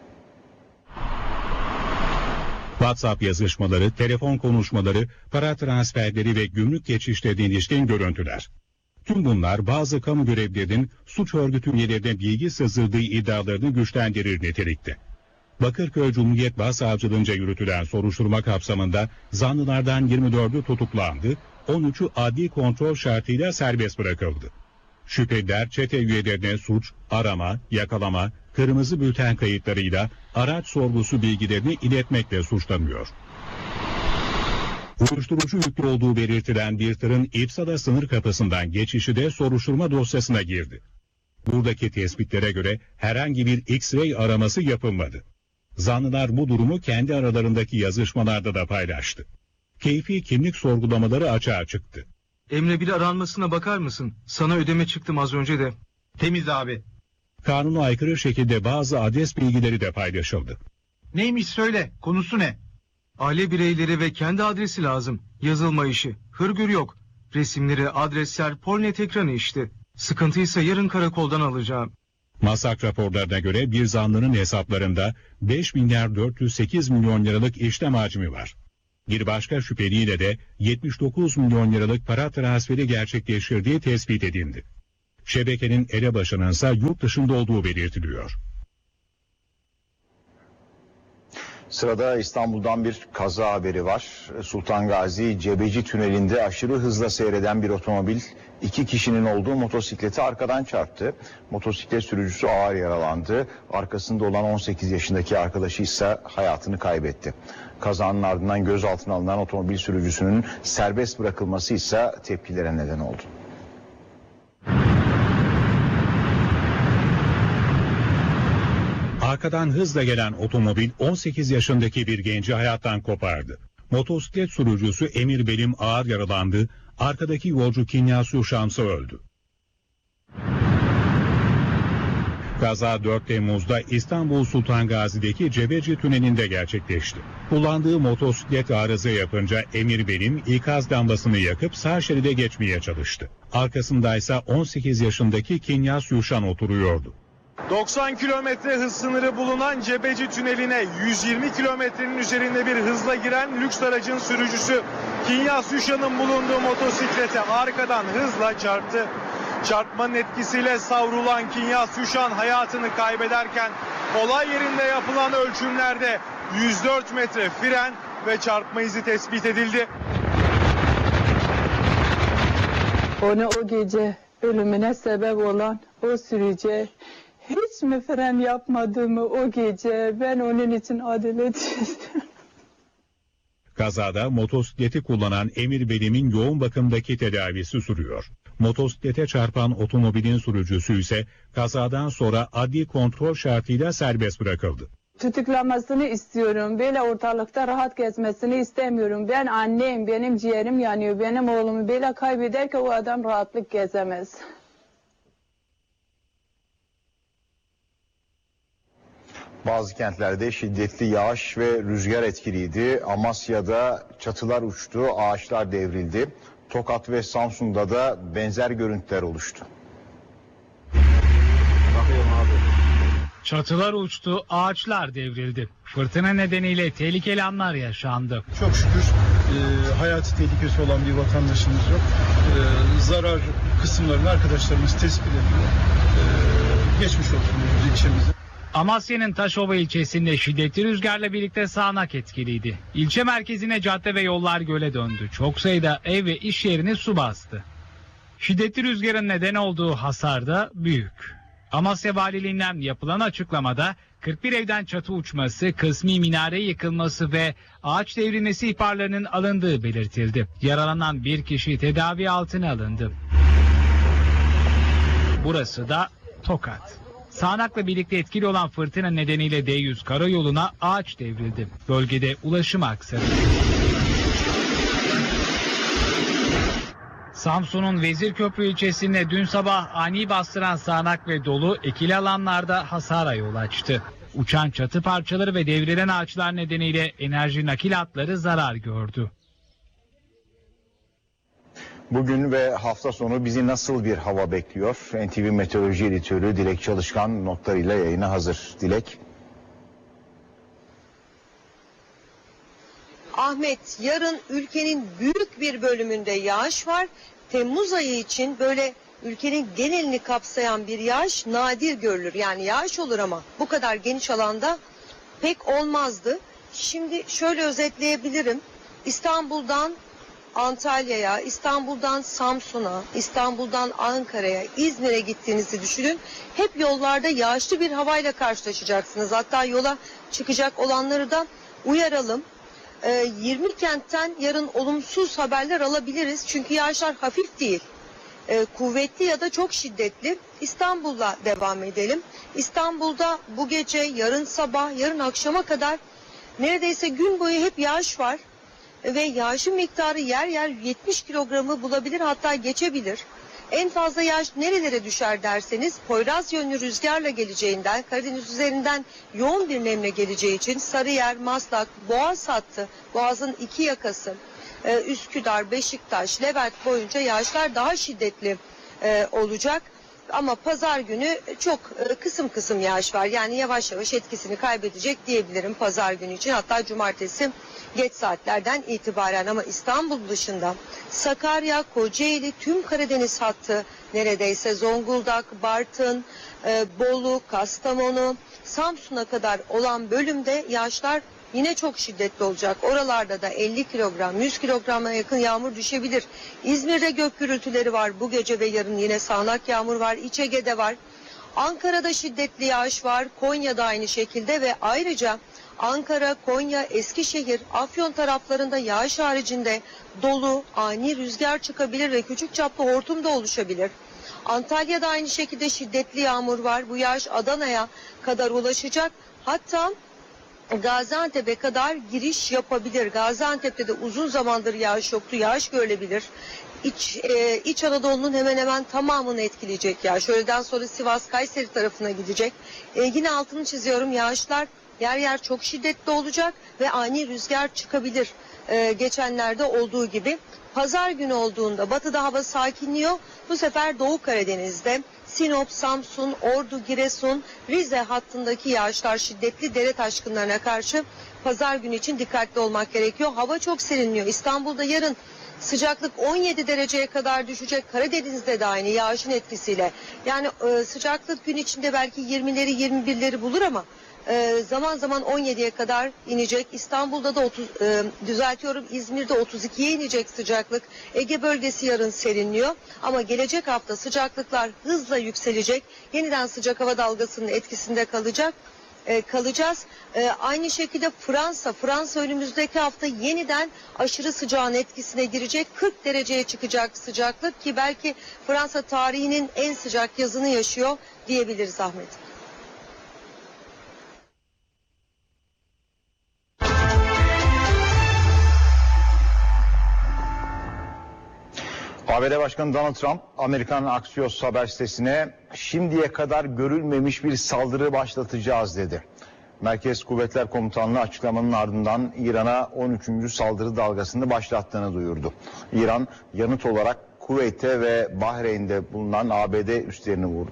WhatsApp yazışmaları, telefon konuşmaları, para transferleri ve gümrük geçişlerine ilişkin görüntüler. Tüm bunlar bazı kamu görevlilerinin suç örgütü üyelerine bilgi sızdırdığı iddialarını güçlendirir nitelikte. Bakırköy Cumhuriyet Başsavcılığınca yürütülen soruşturma kapsamında zanlılardan 24'ü tutuklandı, 13'ü adli kontrol şartıyla serbest bırakıldı. Şüpheliler çete üyelerine suç, arama, yakalama, kırmızı bülten kayıtlarıyla araç sorgusu bilgilerini iletmekle suçlanıyor. Uyuşturucu yüklü olduğu belirtilen bir tırın İpsala sınır kapısından geçişi de soruşturma dosyasına girdi. Buradaki tespitlere göre herhangi bir X-ray araması yapılmadı. Zanlılar bu durumu kendi aralarındaki yazışmalarda da paylaştı. Keyfi kimlik sorgulamaları açığa çıktı. Emre bir aranmasına bakar mısın? Sana ödeme çıktım az önce de. Temiz abi. Kanuna aykırı şekilde bazı adres bilgileri de paylaşıldı. Neymiş söyle, konusu ne? Aile bireyleri ve kendi adresi lazım. Yazılma işi. Hırgür yok. Resimleri, adresler, Polnet ekranı işte. Sıkıntıysa yarın karakoldan alacağım. Masak raporlarına göre bir zanlının hesaplarında 5 milyar 408 milyon liralık işlem hacmi var. Bir başka şüpheliyle de 79 milyon liralık para transferi gerçekleştirdiği tespit edildi. Şebekenin elebaşının ise yurt dışında olduğu belirtiliyor. Sırada İstanbul'dan bir kaza haberi var. Sultan Gazi Cebeci Tüneli'nde aşırı hızla seyreden bir otomobil 2 kişinin olduğu motosikleti arkadan çarptı. Motosiklet sürücüsü ağır yaralandı. Arkasında olan 18 yaşındaki arkadaşı ise hayatını kaybetti. Kazanın ardından gözaltına alınan otomobil sürücüsünün serbest bırakılması ise tepkilere neden oldu. Arkadan hızla gelen otomobil 18 yaşındaki bir genci hayattan kopardı. Motosiklet sürücüsü Emir Belim ağır yaralandı, arkadaki yolcu Kinyasu Şams'a öldü. Kaza 4 Temmuz'da İstanbul Sultan Gazi'deki Cebeci Tüneli'nde gerçekleşti. Kullandığı motosiklet arıza yapınca Emir Belim ikaz lambasını yakıp sağ şeride geçmeye çalıştı. Arkasındaysa 18 yaşındaki Kinyas Yuşan oturuyordu. 90 kilometre hız sınırı bulunan Cebeci Tüneli'ne 120 kilometrenin üzerinde bir hızla giren lüks aracın sürücüsü Kinyas Yuşan'ın bulunduğu motosiklete arkadan hızla çarptı. Çarpmanın etkisiyle savrulan Kinyas Yuşan hayatını kaybederken olay yerinde yapılan ölçümlerde 104 metre fren ve çarpma izi tespit edildi. Onu o gece ölümüne sebep olan o sürücü hiç mi fren yapmadığımı o gece ben onun için adalet istiyorum. Kazada motosikleti kullanan Emir Belim'in yoğun bakımdaki tedavisi sürüyor. Motosiklete çarpan otomobilin sürücüsü ise kazadan sonra adli kontrol şartıyla serbest bırakıldı. Tutuklamasını istiyorum. Böyle ortalıkta rahat gezmesini istemiyorum. Ben anneyim, benim ciğerim yanıyor. Benim oğlumu böyle kaybederken o adam rahatlık gezemez. Bazı kentlerde şiddetli yağış ve rüzgar etkiliydi. Amasya'da çatılar uçtu, ağaçlar devrildi. Tokat ve Samsun'da da benzer görüntüler oluştu. Çatılar uçtu, ağaçlar devrildi. Fırtına nedeniyle tehlikeli anlar yaşandı. Çok şükür hayati tehlikesi olan bir vatandaşımız yok. Zarar kısımlarını arkadaşlarımız tespit ediyor. Geçmiş olsun ilçemize. Amasya'nın Taşova ilçesinde şiddetli rüzgarla birlikte sağanak etkiliydi. İlçe merkezine cadde ve yollar göle döndü. Çok sayıda ev ve iş yerini su bastı. Şiddetli rüzgarın neden olduğu hasar da büyük. Amasya Valiliğinden yapılan açıklamada 41 evden çatı uçması, kısmi minare yıkılması ve ağaç devrilmesi ihbarlarının alındığı belirtildi. Yaralanan bir kişi tedavi altına alındı. Burası da Tokat. Sağanakla birlikte etkili olan fırtına nedeniyle D100 karayoluna ağaç devrildi. Bölgede ulaşım aksadı. Samsun'un Vezirköprü ilçesinde dün sabah ani bastıran sağanak ve dolu ekili alanlarda hasara yol açtı. Uçan çatı parçaları ve devrilen ağaçlar nedeniyle enerji nakil hatları zarar gördü. Bugün ve hafta sonu bizi nasıl bir hava bekliyor? NTV Meteoroloji Editörü Dilek Çalışkan notlarıyla yayına hazır. Dilek. Ahmet, yarın ülkenin büyük bir bölümünde yağış var. Temmuz ayı için böyle ülkenin genelini kapsayan bir yağış nadir görülür. Yani yağış olur ama bu kadar geniş alanda pek olmazdı. Şimdi şöyle özetleyebilirim. İstanbul'dan Antalya'ya, İstanbul'dan Samsun'a, İstanbul'dan Ankara'ya, İzmir'e gittiğinizi düşünün. Hep yollarda yağışlı bir havayla karşılaşacaksınız. Hatta yola çıkacak olanları da uyaralım. 20 kentten yarın olumsuz haberler alabiliriz. Çünkü yağışlar hafif değil. Kuvvetli ya da çok şiddetli. İstanbul'la devam edelim. İstanbul'da bu gece, yarın sabah, yarın akşama kadar neredeyse gün boyu hep yağış var. Ve yağışın miktarı yer yer 70 kilogramı bulabilir, hatta geçebilir. En fazla yağış nerelere düşer derseniz, Poyraz yönlü rüzgarla geleceğinden, Karadeniz üzerinden yoğun bir nemle geleceği için Sarıyer, Maslak, Boğaz hattı, Boğaz'ın iki yakası, Üsküdar, Beşiktaş, Levent boyunca yağışlar daha şiddetli olacak. Ama pazar günü çok kısım kısım yağış var. Yani yavaş yavaş etkisini kaybedecek diyebilirim pazar günü için. Hatta cumartesi geç saatlerden itibaren. Ama İstanbul dışında Sakarya, Kocaeli, tüm Karadeniz hattı neredeyse Zonguldak, Bartın, Bolu, Kastamonu, Samsun'a kadar olan bölümde yağışlar yine çok şiddetli olacak. Oralarda da 50 kilogram, 100 kilograma yakın yağmur düşebilir. İzmir'de gök gürültüleri var. Bu gece ve yarın yine sağanak yağmur var. İç Ege'de var. Ankara'da şiddetli yağış var. Konya'da aynı şekilde ve ayrıca Ankara, Konya, Eskişehir, Afyon taraflarında yağış haricinde dolu, ani rüzgar çıkabilir ve küçük çaplı hortum da oluşabilir. Antalya'da aynı şekilde şiddetli yağmur var. Bu yağış Adana'ya kadar ulaşacak. Hatta Gaziantep'e kadar giriş yapabilir. Gaziantep'te de uzun zamandır yağış yoktu. Yağış görülebilir. İç Anadolu'nun hemen hemen tamamını etkileyecek yağış. Öğleden sonra Sivas, Kayseri tarafına gidecek. Yine altını çiziyorum, yağışlar yer yer çok şiddetli olacak ve ani rüzgar çıkabilir. Geçenlerde olduğu gibi. Pazar günü olduğunda batıda hava sakinliyor. Bu sefer Doğu Karadeniz'de Sinop, Samsun, Ordu, Giresun, Rize hattındaki yağışlar şiddetli, dere taşkınlarına karşı pazar günü için dikkatli olmak gerekiyor. Hava çok serinliyor. İstanbul'da yarın sıcaklık 17 dereceye kadar düşecek. Karadeniz'de de aynı yağışın etkisiyle. Yani sıcaklık gün içinde belki 20'leri 21'leri bulur ama zaman zaman 17'ye kadar inecek. İstanbul'da da İzmir'de 32'ye inecek sıcaklık. Ege bölgesi yarın serinliyor. Ama gelecek hafta sıcaklıklar hızla yükselecek. Yeniden sıcak hava dalgasının etkisinde kalacağız. Aynı şekilde Fransa önümüzdeki hafta yeniden aşırı sıcağın etkisine girecek. 40 dereceye çıkacak sıcaklık ki belki Fransa tarihinin en sıcak yazını yaşıyor diyebiliriz Ahmet. ABD Başkanı Donald Trump, Amerikan Axios haber sitesine şimdiye kadar görülmemiş bir saldırı başlatacağız dedi. Merkez Kuvvetler Komutanlığı açıklamanın ardından İran'a 13. saldırı dalgasını başlattığını duyurdu. İran yanıt olarak Kuveyt'te ve Bahreyn'de bulunan ABD üslerini vurdu.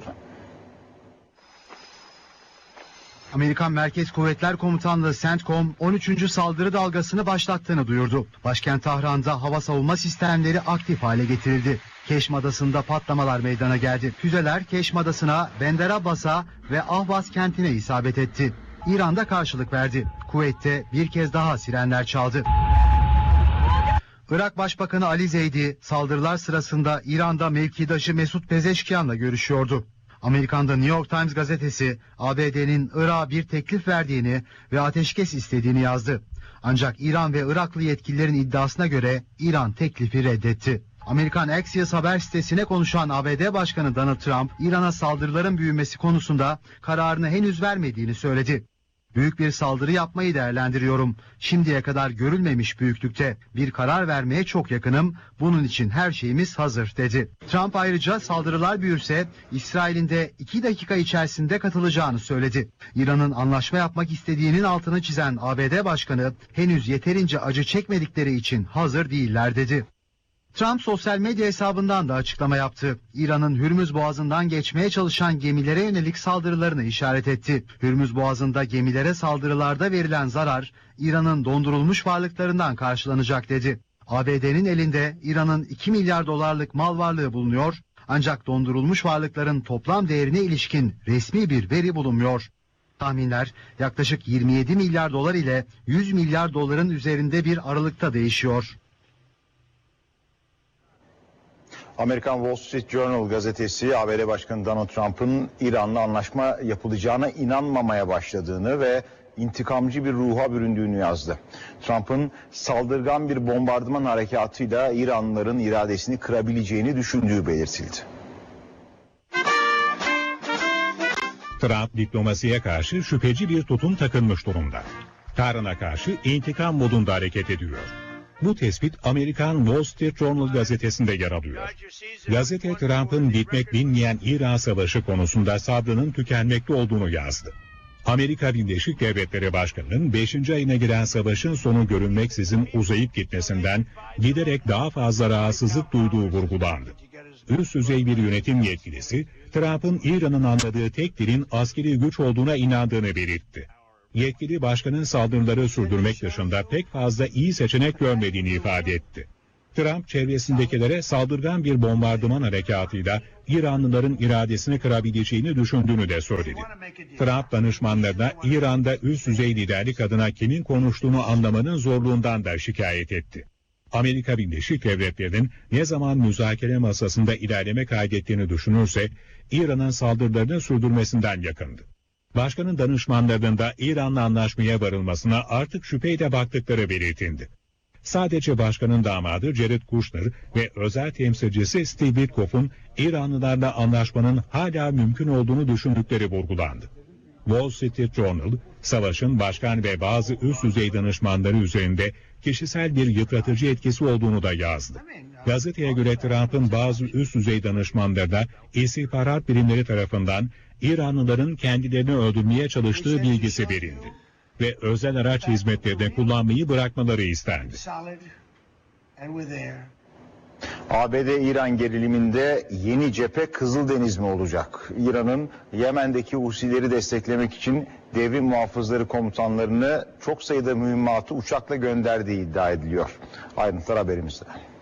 Amerikan Merkez Kuvvetler Komutanlığı CENTCOM 13. saldırı dalgasını başlattığını duyurdu. Başkent Tahran'da hava savunma sistemleri aktif hale getirildi. Keşm Adası'nda patlamalar meydana geldi. Füzeler Keşm Adası'na, Bender Abbas'a ve Ahvaz kentine isabet etti. İran'da karşılık verdi. Kuveyt'te bir kez daha sirenler çaldı. Irak Başbakanı Ali Zeydi saldırılar sırasında İran'da mevkidaşı Mesut Pezeşkian'la görüşüyordu. Amerika'da New York Times gazetesi ABD'nin Irak'a bir teklif verdiğini ve ateşkes istediğini yazdı. Ancak İran ve Iraklı yetkililerin iddiasına göre İran teklifi reddetti. Amerikan Axios haber sitesine konuşan ABD Başkanı Donald Trump, İran'a saldırıların büyümesi konusunda kararını henüz vermediğini söyledi. Büyük bir saldırı yapmayı değerlendiriyorum. Şimdiye kadar görülmemiş büyüklükte bir karar vermeye çok yakınım. Bunun için her şeyimiz hazır dedi. Trump ayrıca saldırılar büyürse İsrail'in de 2 dakika içerisinde katılacağını söyledi. İran'ın anlaşma yapmak istediğinin altını çizen ABD Başkanı henüz yeterince acı çekmedikleri için hazır değiller dedi. Trump sosyal medya hesabından da açıklama yaptı. İran'ın Hürmüz Boğazı'ndan geçmeye çalışan gemilere yönelik saldırılarını işaret etti. Hürmüz Boğazı'nda gemilere saldırılarda verilen zarar İran'ın dondurulmuş varlıklarından karşılanacak dedi. ABD'nin elinde İran'ın 2 milyar dolarlık mal varlığı bulunuyor ancak dondurulmuş varlıkların toplam değerine ilişkin resmi bir veri bulunmuyor. Tahminler yaklaşık 27 milyar dolar ile 100 milyar doların üzerinde bir aralıkta değişiyor. Amerikan Wall Street Journal gazetesi ABD Başkanı Donald Trump'ın İran'la anlaşma yapılacağına inanmamaya başladığını ve intikamcı bir ruha büründüğünü yazdı. Trump'ın saldırgan bir bombardıman harekatıyla İranlıların iradesini kırabileceğini düşündüğü belirtildi. Trump diplomasiye karşı şüpheci bir tutum takınmış durumda. Tahran'a karşı intikam modunda hareket ediyor. Bu tespit Amerikan Wall Street Journal gazetesinde yer alıyor. Gazete Trump'ın bitmek bilmeyen İran savaşı konusunda sabrının tükenmekte olduğunu yazdı. Amerika Birleşik Devletleri Başkanı'nın 5. ayına giren savaşın sonu görünmeksizin uzayıp gitmesinden giderek daha fazla rahatsızlık duyduğu vurgulandı. Üst düzey bir yönetim yetkilisi, Trump'ın İran'ın anladığı tek dilin askeri güç olduğuna inandığını belirtti. Yetkili başkanın saldırıları sürdürmek dışında pek fazla iyi seçenek görmediğini ifade etti. Trump çevresindekilere saldırgan bir bombardıman harekatıyla İranlıların iradesini kırabileceğini düşündüğünü de söyledi. Trump danışmanlarına İran'da üst düzey liderlik adına kimin konuştuğunu anlamanın zorluğundan da şikayet etti. Amerika Birleşik Devletleri'nin ne zaman müzakere masasında ilerleme kaydettiğini düşünürse İran'ın saldırılarını sürdürmesinden yakındı. Başkanın danışmanlarının da İran'la anlaşmaya varılmasına artık şüpheyle baktıkları belirtildi. Sadece başkanın damadı Jared Kushner ve özel temsilcisi Steve Witkoff'un İranlılarla anlaşmanın hala mümkün olduğunu düşündükleri vurgulandı. Wall Street Journal, savaşın başkan ve bazı üst düzey danışmanları üzerinde kişisel bir yıpratıcı etkisi olduğunu da yazdı. Gazeteye göre Trump'ın bazı üst düzey danışmanlarına istihbarat birimleri tarafından İranlıların kendilerini öldürmeye çalıştığı bilgisi verildi ve özel araç hizmetlerini kullanmayı bırakmaları istendi. ABD-İran geriliminde yeni cephe Kızıldeniz mi olacak? İran'ın Yemen'deki Husileri desteklemek için devrim muhafızları komutanlarını çok sayıda mühimmatı uçakla gönderdiği iddia ediliyor. Ayrıntılar haberimizde.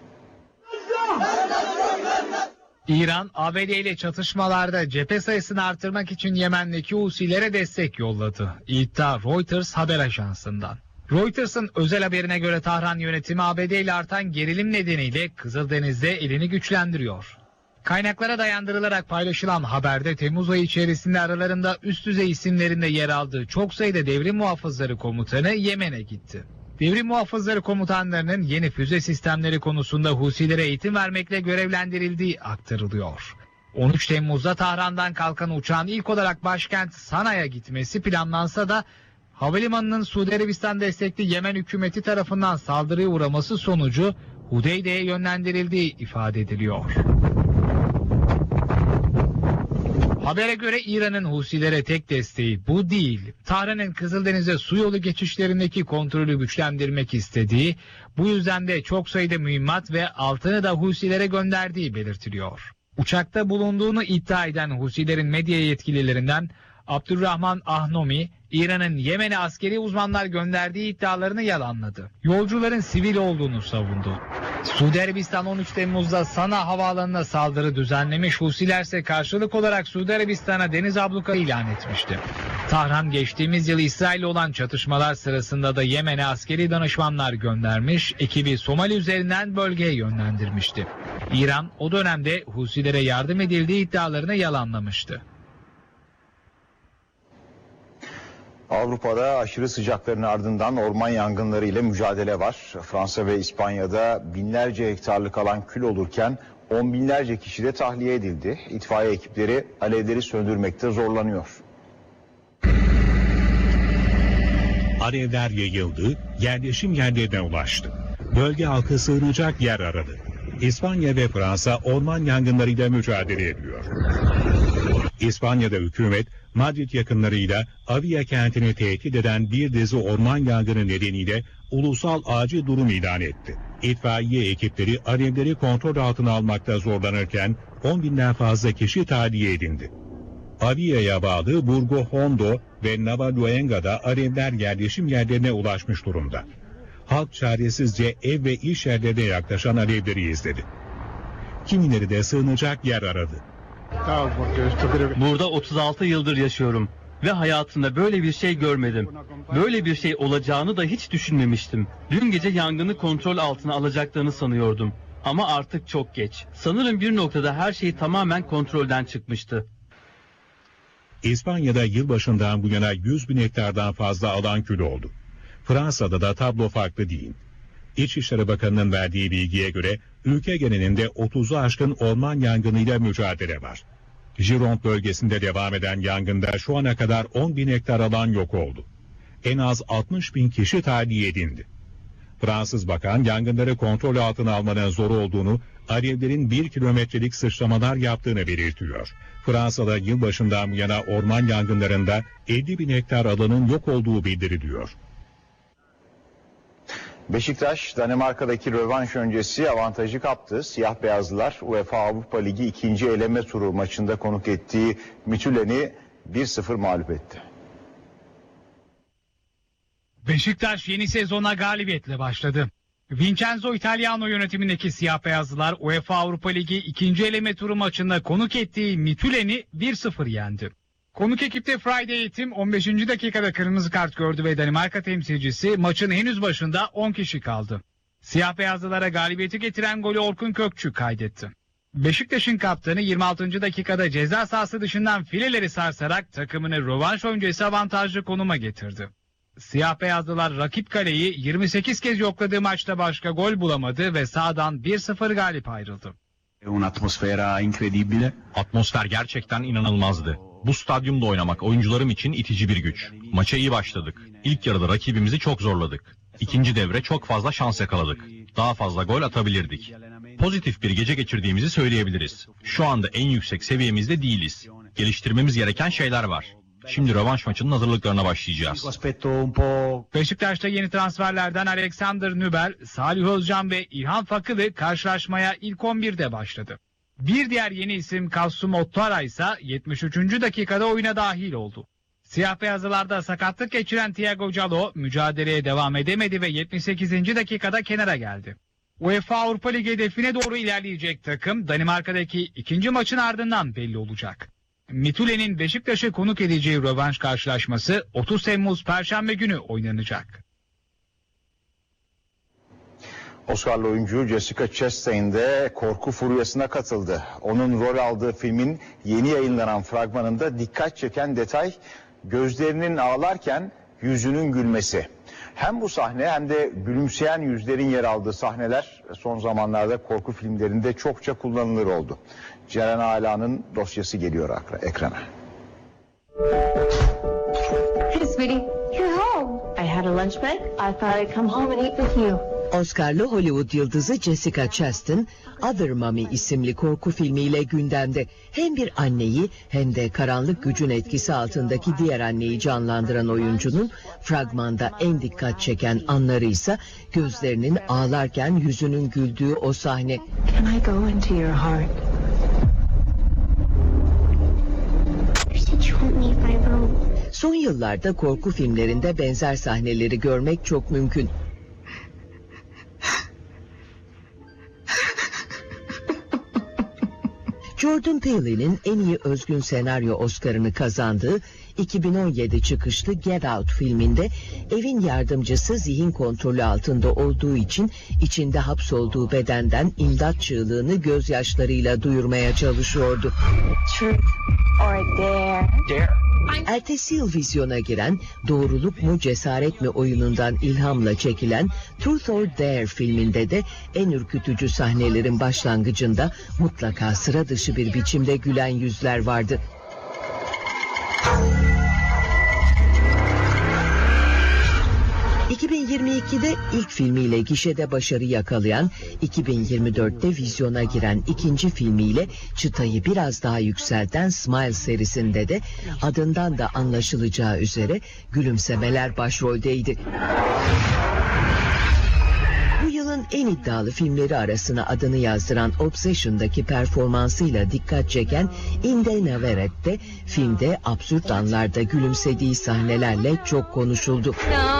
İran, ABD ile çatışmalarda cephe sayısını artırmak için Yemen'deki Husilere destek yolladı. İddia Reuters haber ajansından. Reuters'ın özel haberine göre Tahran yönetimi ABD ile artan gerilim nedeniyle Kızıldeniz'de elini güçlendiriyor. Kaynaklara dayandırılarak paylaşılan haberde Temmuz ayı içerisinde aralarında üst düzey isimlerinde yer aldığı çok sayıda devrim muhafızları komutanı Yemen'e gitti. Devrim muhafızları komutanlarının yeni füze sistemleri konusunda Husilere eğitim vermekle görevlendirildiği aktarılıyor. 13 Temmuz'da Tahran'dan kalkan uçağın ilk olarak başkent Sana'ya gitmesi planlansa da havalimanının Suudi Arabistan destekli Yemen hükümeti tarafından saldırıya uğraması sonucu Hudeyde'ye yönlendirildiği ifade ediliyor. Habere göre İran'ın Husilere tek desteği bu değil. Tahran'ın Kızıldeniz'e su yolu geçişlerindeki kontrolü güçlendirmek istediği, bu yüzden de çok sayıda mühimmat ve altını da Husilere gönderdiği belirtiliyor. Uçakta bulunduğunu iddia eden Husilerin medya yetkililerinden Abdurrahman Ahnomi, İran'ın Yemen'e askeri uzmanlar gönderdiği iddialarını yalanladı. Yolcuların sivil olduğunu savundu. Suudi Arabistan 13 Temmuz'da Sana havaalanına saldırı düzenlemiş, Husiler ise karşılık olarak Suudi Arabistan'a deniz ablukası ilan etmişti. Tahran geçtiğimiz yıl İsrail'le olan çatışmalar sırasında da Yemen'e askeri danışmanlar göndermiş, ekibi Somali üzerinden bölgeye yönlendirmişti. İran o dönemde Husilere yardım edildiği iddialarını yalanlamıştı. Avrupa'da aşırı sıcakların ardından orman yangınları ile mücadele var. Fransa ve İspanya'da binlerce hektarlık alan kül olurken on binlerce kişi de tahliye edildi. İtfaiye ekipleri alevleri söndürmekte zorlanıyor. Alevler yayıldı, yerleşim yerlerine ulaştı. Bölge halkı sığınacak yer aradı. İspanya ve Fransa orman yangınlarıyla mücadele ediyor. İspanya'da hükümet Madrid yakınlarıyla Avia kentini tehdit eden bir dizi orman yangını nedeniyle ulusal acil durum ilan etti. İtfaiye ekipleri alevleri kontrol altına almakta zorlanırken 10 binden fazla kişi tahliye edildi. Avia'ya bağlı Burgo Hondo ve Navaluenga'da alevler yerleşim yerlerine ulaşmış durumda. Halk çaresizce ev ve iş yerlerine yaklaşan alevleri izledi. Kimileri de sığınacak yer aradı. Burada 36 yıldır yaşıyorum ve hayatımda böyle bir şey görmedim. Böyle bir şey olacağını da hiç düşünmemiştim. Dün gece yangını kontrol altına alacaklarını sanıyordum. Ama artık çok geç. Sanırım bir noktada her şey tamamen kontrolden çıkmıştı. İspanya'da yılbaşından bu yana 100 bin hektardan fazla alan kül oldu. Fransa'da da tablo farklı değil. İçişleri Bakanı'nın verdiği bilgiye göre ülke genelinde 30'u aşkın orman yangınıyla mücadele var. Gironde bölgesinde devam eden yangında şu ana kadar 10 bin hektar alan yok oldu. En az 60 bin kişi tahliye edildi. Fransız bakan yangınları kontrol altına almanın zor olduğunu alevlerin 1 kilometrelik sıçramalar yaptığını belirtiyor. Fransa'da yılbaşından bu yana orman yangınlarında 50 bin hektar alanın yok olduğu bildiriliyor. Beşiktaş, Danimarka'daki rövanş öncesi avantajı kaptı. Siyah beyazlılar UEFA Avrupa Ligi 2. eleme turu maçında konuk ettiği Midtjylland'i 1-0 mağlup etti. Beşiktaş yeni sezona galibiyetle başladı. Vincenzo Italiano yönetimindeki siyah beyazlılar UEFA Avrupa Ligi 2. eleme turu maçında konuk ettiği Midtjylland'i 1-0 yendi. Konuk ekipte Friday Eğitim 15. dakikada kırmızı kart gördü ve Danimarka temsilcisi maçın henüz başında 10 kişi kaldı. Siyah beyazlılara galibiyeti getiren golü Orkun Kökçü kaydetti. Beşiktaş'ın kaptanı 26. dakikada ceza sahası dışından fileleri sarsarak takımını rövanş öncesi avantajlı konuma getirdi. Siyah beyazlılar rakip kaleyi 28 kez yokladığı maçta başka gol bulamadı ve sahadan 1-0 galip ayrıldı. Atmosfer gerçekten inanılmazdı. Bu stadyumda oynamak oyuncularım için itici bir güç. Maça iyi başladık. İlk yarıda rakibimizi çok zorladık. İkinci devre çok fazla şans yakaladık. Daha fazla gol atabilirdik. Pozitif bir gece geçirdiğimizi söyleyebiliriz. Şu anda en yüksek seviyemizde değiliz. Geliştirmemiz gereken şeyler var. Şimdi rövanş maçının hazırlıklarına başlayacağız. Beşiktaş'ta yeni transferlerden Alexander Nübel, Salih Özcan ve İlhan Fakılı karşılaşmaya ilk 11'de başladı. Bir diğer yeni isim Kasum Ottara ise 73. dakikada oyuna dahil oldu. Siyah beyazlılarda sakatlık geçiren Thiago Giallo mücadeleye devam edemedi ve 78. dakikada kenara geldi. UEFA Avrupa Ligi hedefine doğru ilerleyecek takım Danimarka'daki ikinci maçın ardından belli olacak. Midtjylland'in Beşiktaş'ı konuk edeceği rövanş karşılaşması 30 Temmuz Perşembe günü oynanacak. Oscar'lı oyuncu Jessica Chastain de korku furyasına katıldı. Onun rol aldığı filmin yeni yayınlanan fragmanında dikkat çeken detay gözlerinin ağlarken yüzünün gülmesi. Hem bu sahne hem de gülümseyen yüzlerin yer aldığı sahneler son zamanlarda korku filmlerinde çokça kullanılır oldu. Ceren Ala'nın dosyası geliyor ekrana. Hey sweetie, you're home. I had a lunch break. I thought I'd come home and eat with you. Oscar'lı Hollywood yıldızı Jessica Chastain, Other Mommy isimli korku filmiyle gündemde. Hem bir anneyi hem de karanlık gücün etkisi altındaki diğer anneyi canlandıran oyuncunun fragmanda en dikkat çeken anları ise gözlerinin ağlarken yüzünün güldüğü o sahne. Can I go into your heart? Son yıllarda korku filmlerinde benzer sahneleri görmek çok mümkün. Jordan Peele'nin en iyi özgün senaryo Oscar'ını kazandığı 2017 çıkışlı Get Out filminde evin yardımcısı zihin kontrolü altında olduğu için içinde hapsolduğu bedenden imdat çığlığını gözyaşlarıyla duyurmaya çalışıyordu. Truth or dare? Ertesi yıl vizyona giren Doğruluk mu Cesaret mi oyunundan ilhamla çekilen Truth or Dare filminde de en ürkütücü sahnelerin başlangıcında mutlaka sıra dışı bir biçimde gülen yüzler vardı. ...2022'de ilk filmiyle gişede başarı yakalayan... ...2024'te vizyona giren ikinci filmiyle... ...çıtayı biraz daha yükselten Smile serisinde de... ...adından da anlaşılacağı üzere... ...gülümsemeler başroldeydi. Bu yılın en iddialı filmleri arasına adını yazdıran Obsession'daki performansıyla dikkat çeken Inde Navaret de filmde absürt anlarda gülümsediği sahnelerle çok konuşuldu.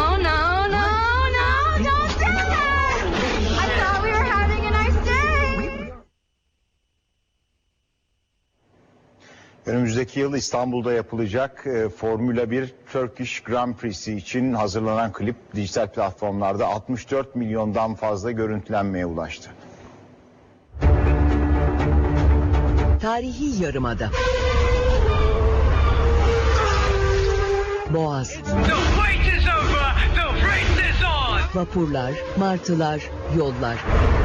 Önümüzdeki yıl İstanbul'da yapılacak Formula 1 Turkish Grand Prix'si için hazırlanan klip dijital platformlarda 64 milyondan fazla görüntülenmeye ulaştı. Tarihi Yarımada. Boğaz. Vapurlar, martılar, yollar.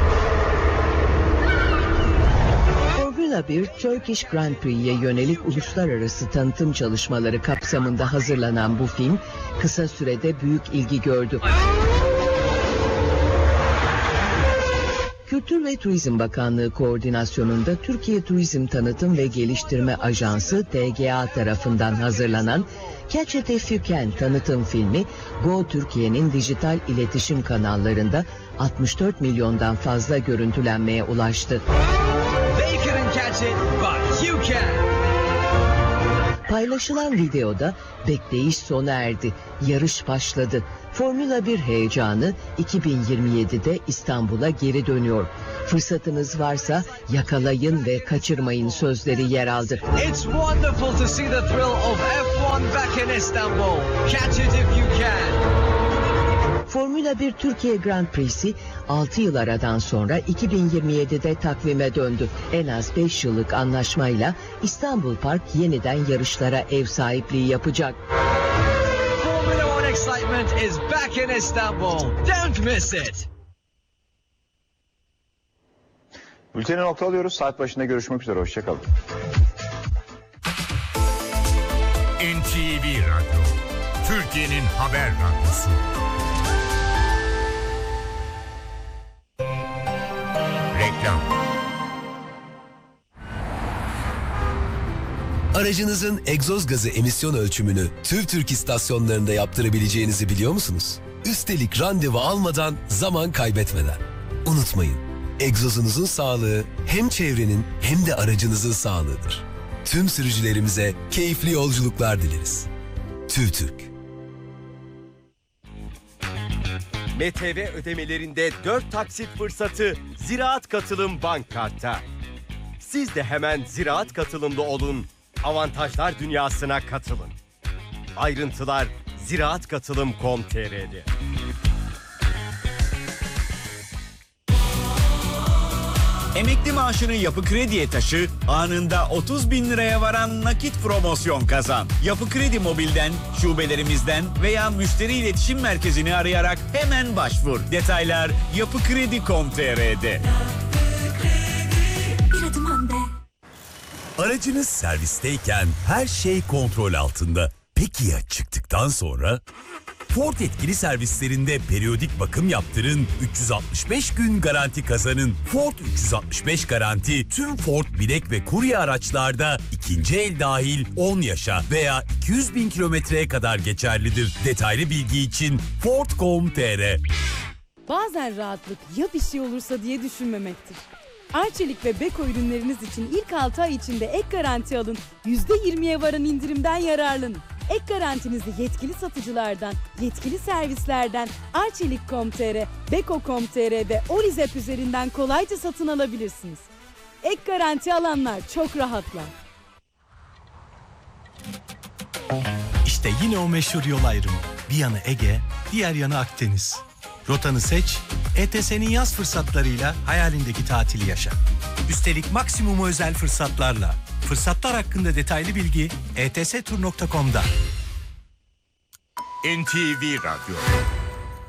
Formula 1 Turkish Grand Prix'ye yönelik uluslararası tanıtım çalışmaları kapsamında hazırlanan bu film kısa sürede büyük ilgi gördü. Kültür ve Turizm Bakanlığı koordinasyonunda Türkiye Turizm Tanıtım ve Geliştirme Ajansı TGA tarafından hazırlanan Catch It If You Can tanıtım filmi Go Türkiye'nin dijital iletişim kanallarında 64 milyondan fazla görüntülenmeye ulaştı. They couldn't catch it, but you can. Paylaşılan videoda bekleyiş sona erdi, yarış başladı. Formula 1 heyecanı 2027'de İstanbul'a geri dönüyor. Fırsatınız varsa yakalayın ve kaçırmayın sözleri yer aldı. It's wonderful to see the thrill of F1 back in Istanbul. Catch it if you can. Formula 1 Türkiye Grand Prix'si 6 yıl aradan sonra 2027'de takvime döndü. En az 5 yıllık anlaşmayla İstanbul Park yeniden yarışlara ev sahipliği yapacak. Formula 1 excitement is back in Istanbul. Don't miss it. Bülteni nokta alıyoruz. Saat başında görüşmek üzere. Hoşçakalın. NTV Radyo, Türkiye'nin haber radyosu. Reklam. Aracınızın egzoz gazı emisyon ölçümünü TÜVTÜRK istasyonlarında yaptırabileceğinizi biliyor musunuz? Üstelik randevu almadan, zaman kaybetmeden. Unutmayın, egzozunuzun sağlığı hem çevrenin hem de aracınızın sağlığıdır. Tüm sürücülerimize keyifli yolculuklar dileriz. TÜVTÜRK. MTV ödemelerinde 4 taksit fırsatı Ziraat Katılım Bank Kart'ta. Siz de hemen Ziraat Katılım'da olun, avantajlar dünyasına katılın. Ayrıntılar ziraatkatılım.com.tr'de. Emekli maaşını Yapı Kredi'ye taşı, anında 30 bin liraya varan nakit promosyon kazan. Yapı Kredi Mobil'den, şubelerimizden veya müşteri iletişim merkezini arayarak hemen başvur. Detaylar yapıkredi.com.tr'de. Bir adım önde. Aracınız servisteyken her şey kontrol altında. Peki ya çıktıktan sonra? Ford yetkili servislerinde periyodik bakım yaptırın, 365 gün garanti kazanın. Ford 365 garanti tüm Ford bilek ve kurye araçlarda ikinci el dahil 10 yaşa veya 200 bin kilometreye kadar geçerlidir. Detaylı bilgi için Ford.com.tr. Bazen rahatlık ya bir şey olursa diye düşünmemektir. Arçelik ve Beko ürünleriniz için ilk 6 ay içinde ek garanti alın, %20'ye varan indirimden yararlanın. Ek garantinizi yetkili satıcılardan, yetkili servislerden, Arçelik.com.tr, Beko.com.tr ve Olizep üzerinden kolayca satın alabilirsiniz. Ek garanti alanlar çok rahatlar. İşte yine o meşhur yol ayrımı. Bir yanı Ege, diğer yanı Akdeniz. Rotanı seç, ETS'nin yaz fırsatlarıyla hayalindeki tatili yaşa. Üstelik maksimum özel fırsatlarla. Fırsatlar hakkında detaylı bilgi etster.com.com'da. NTV Radyo.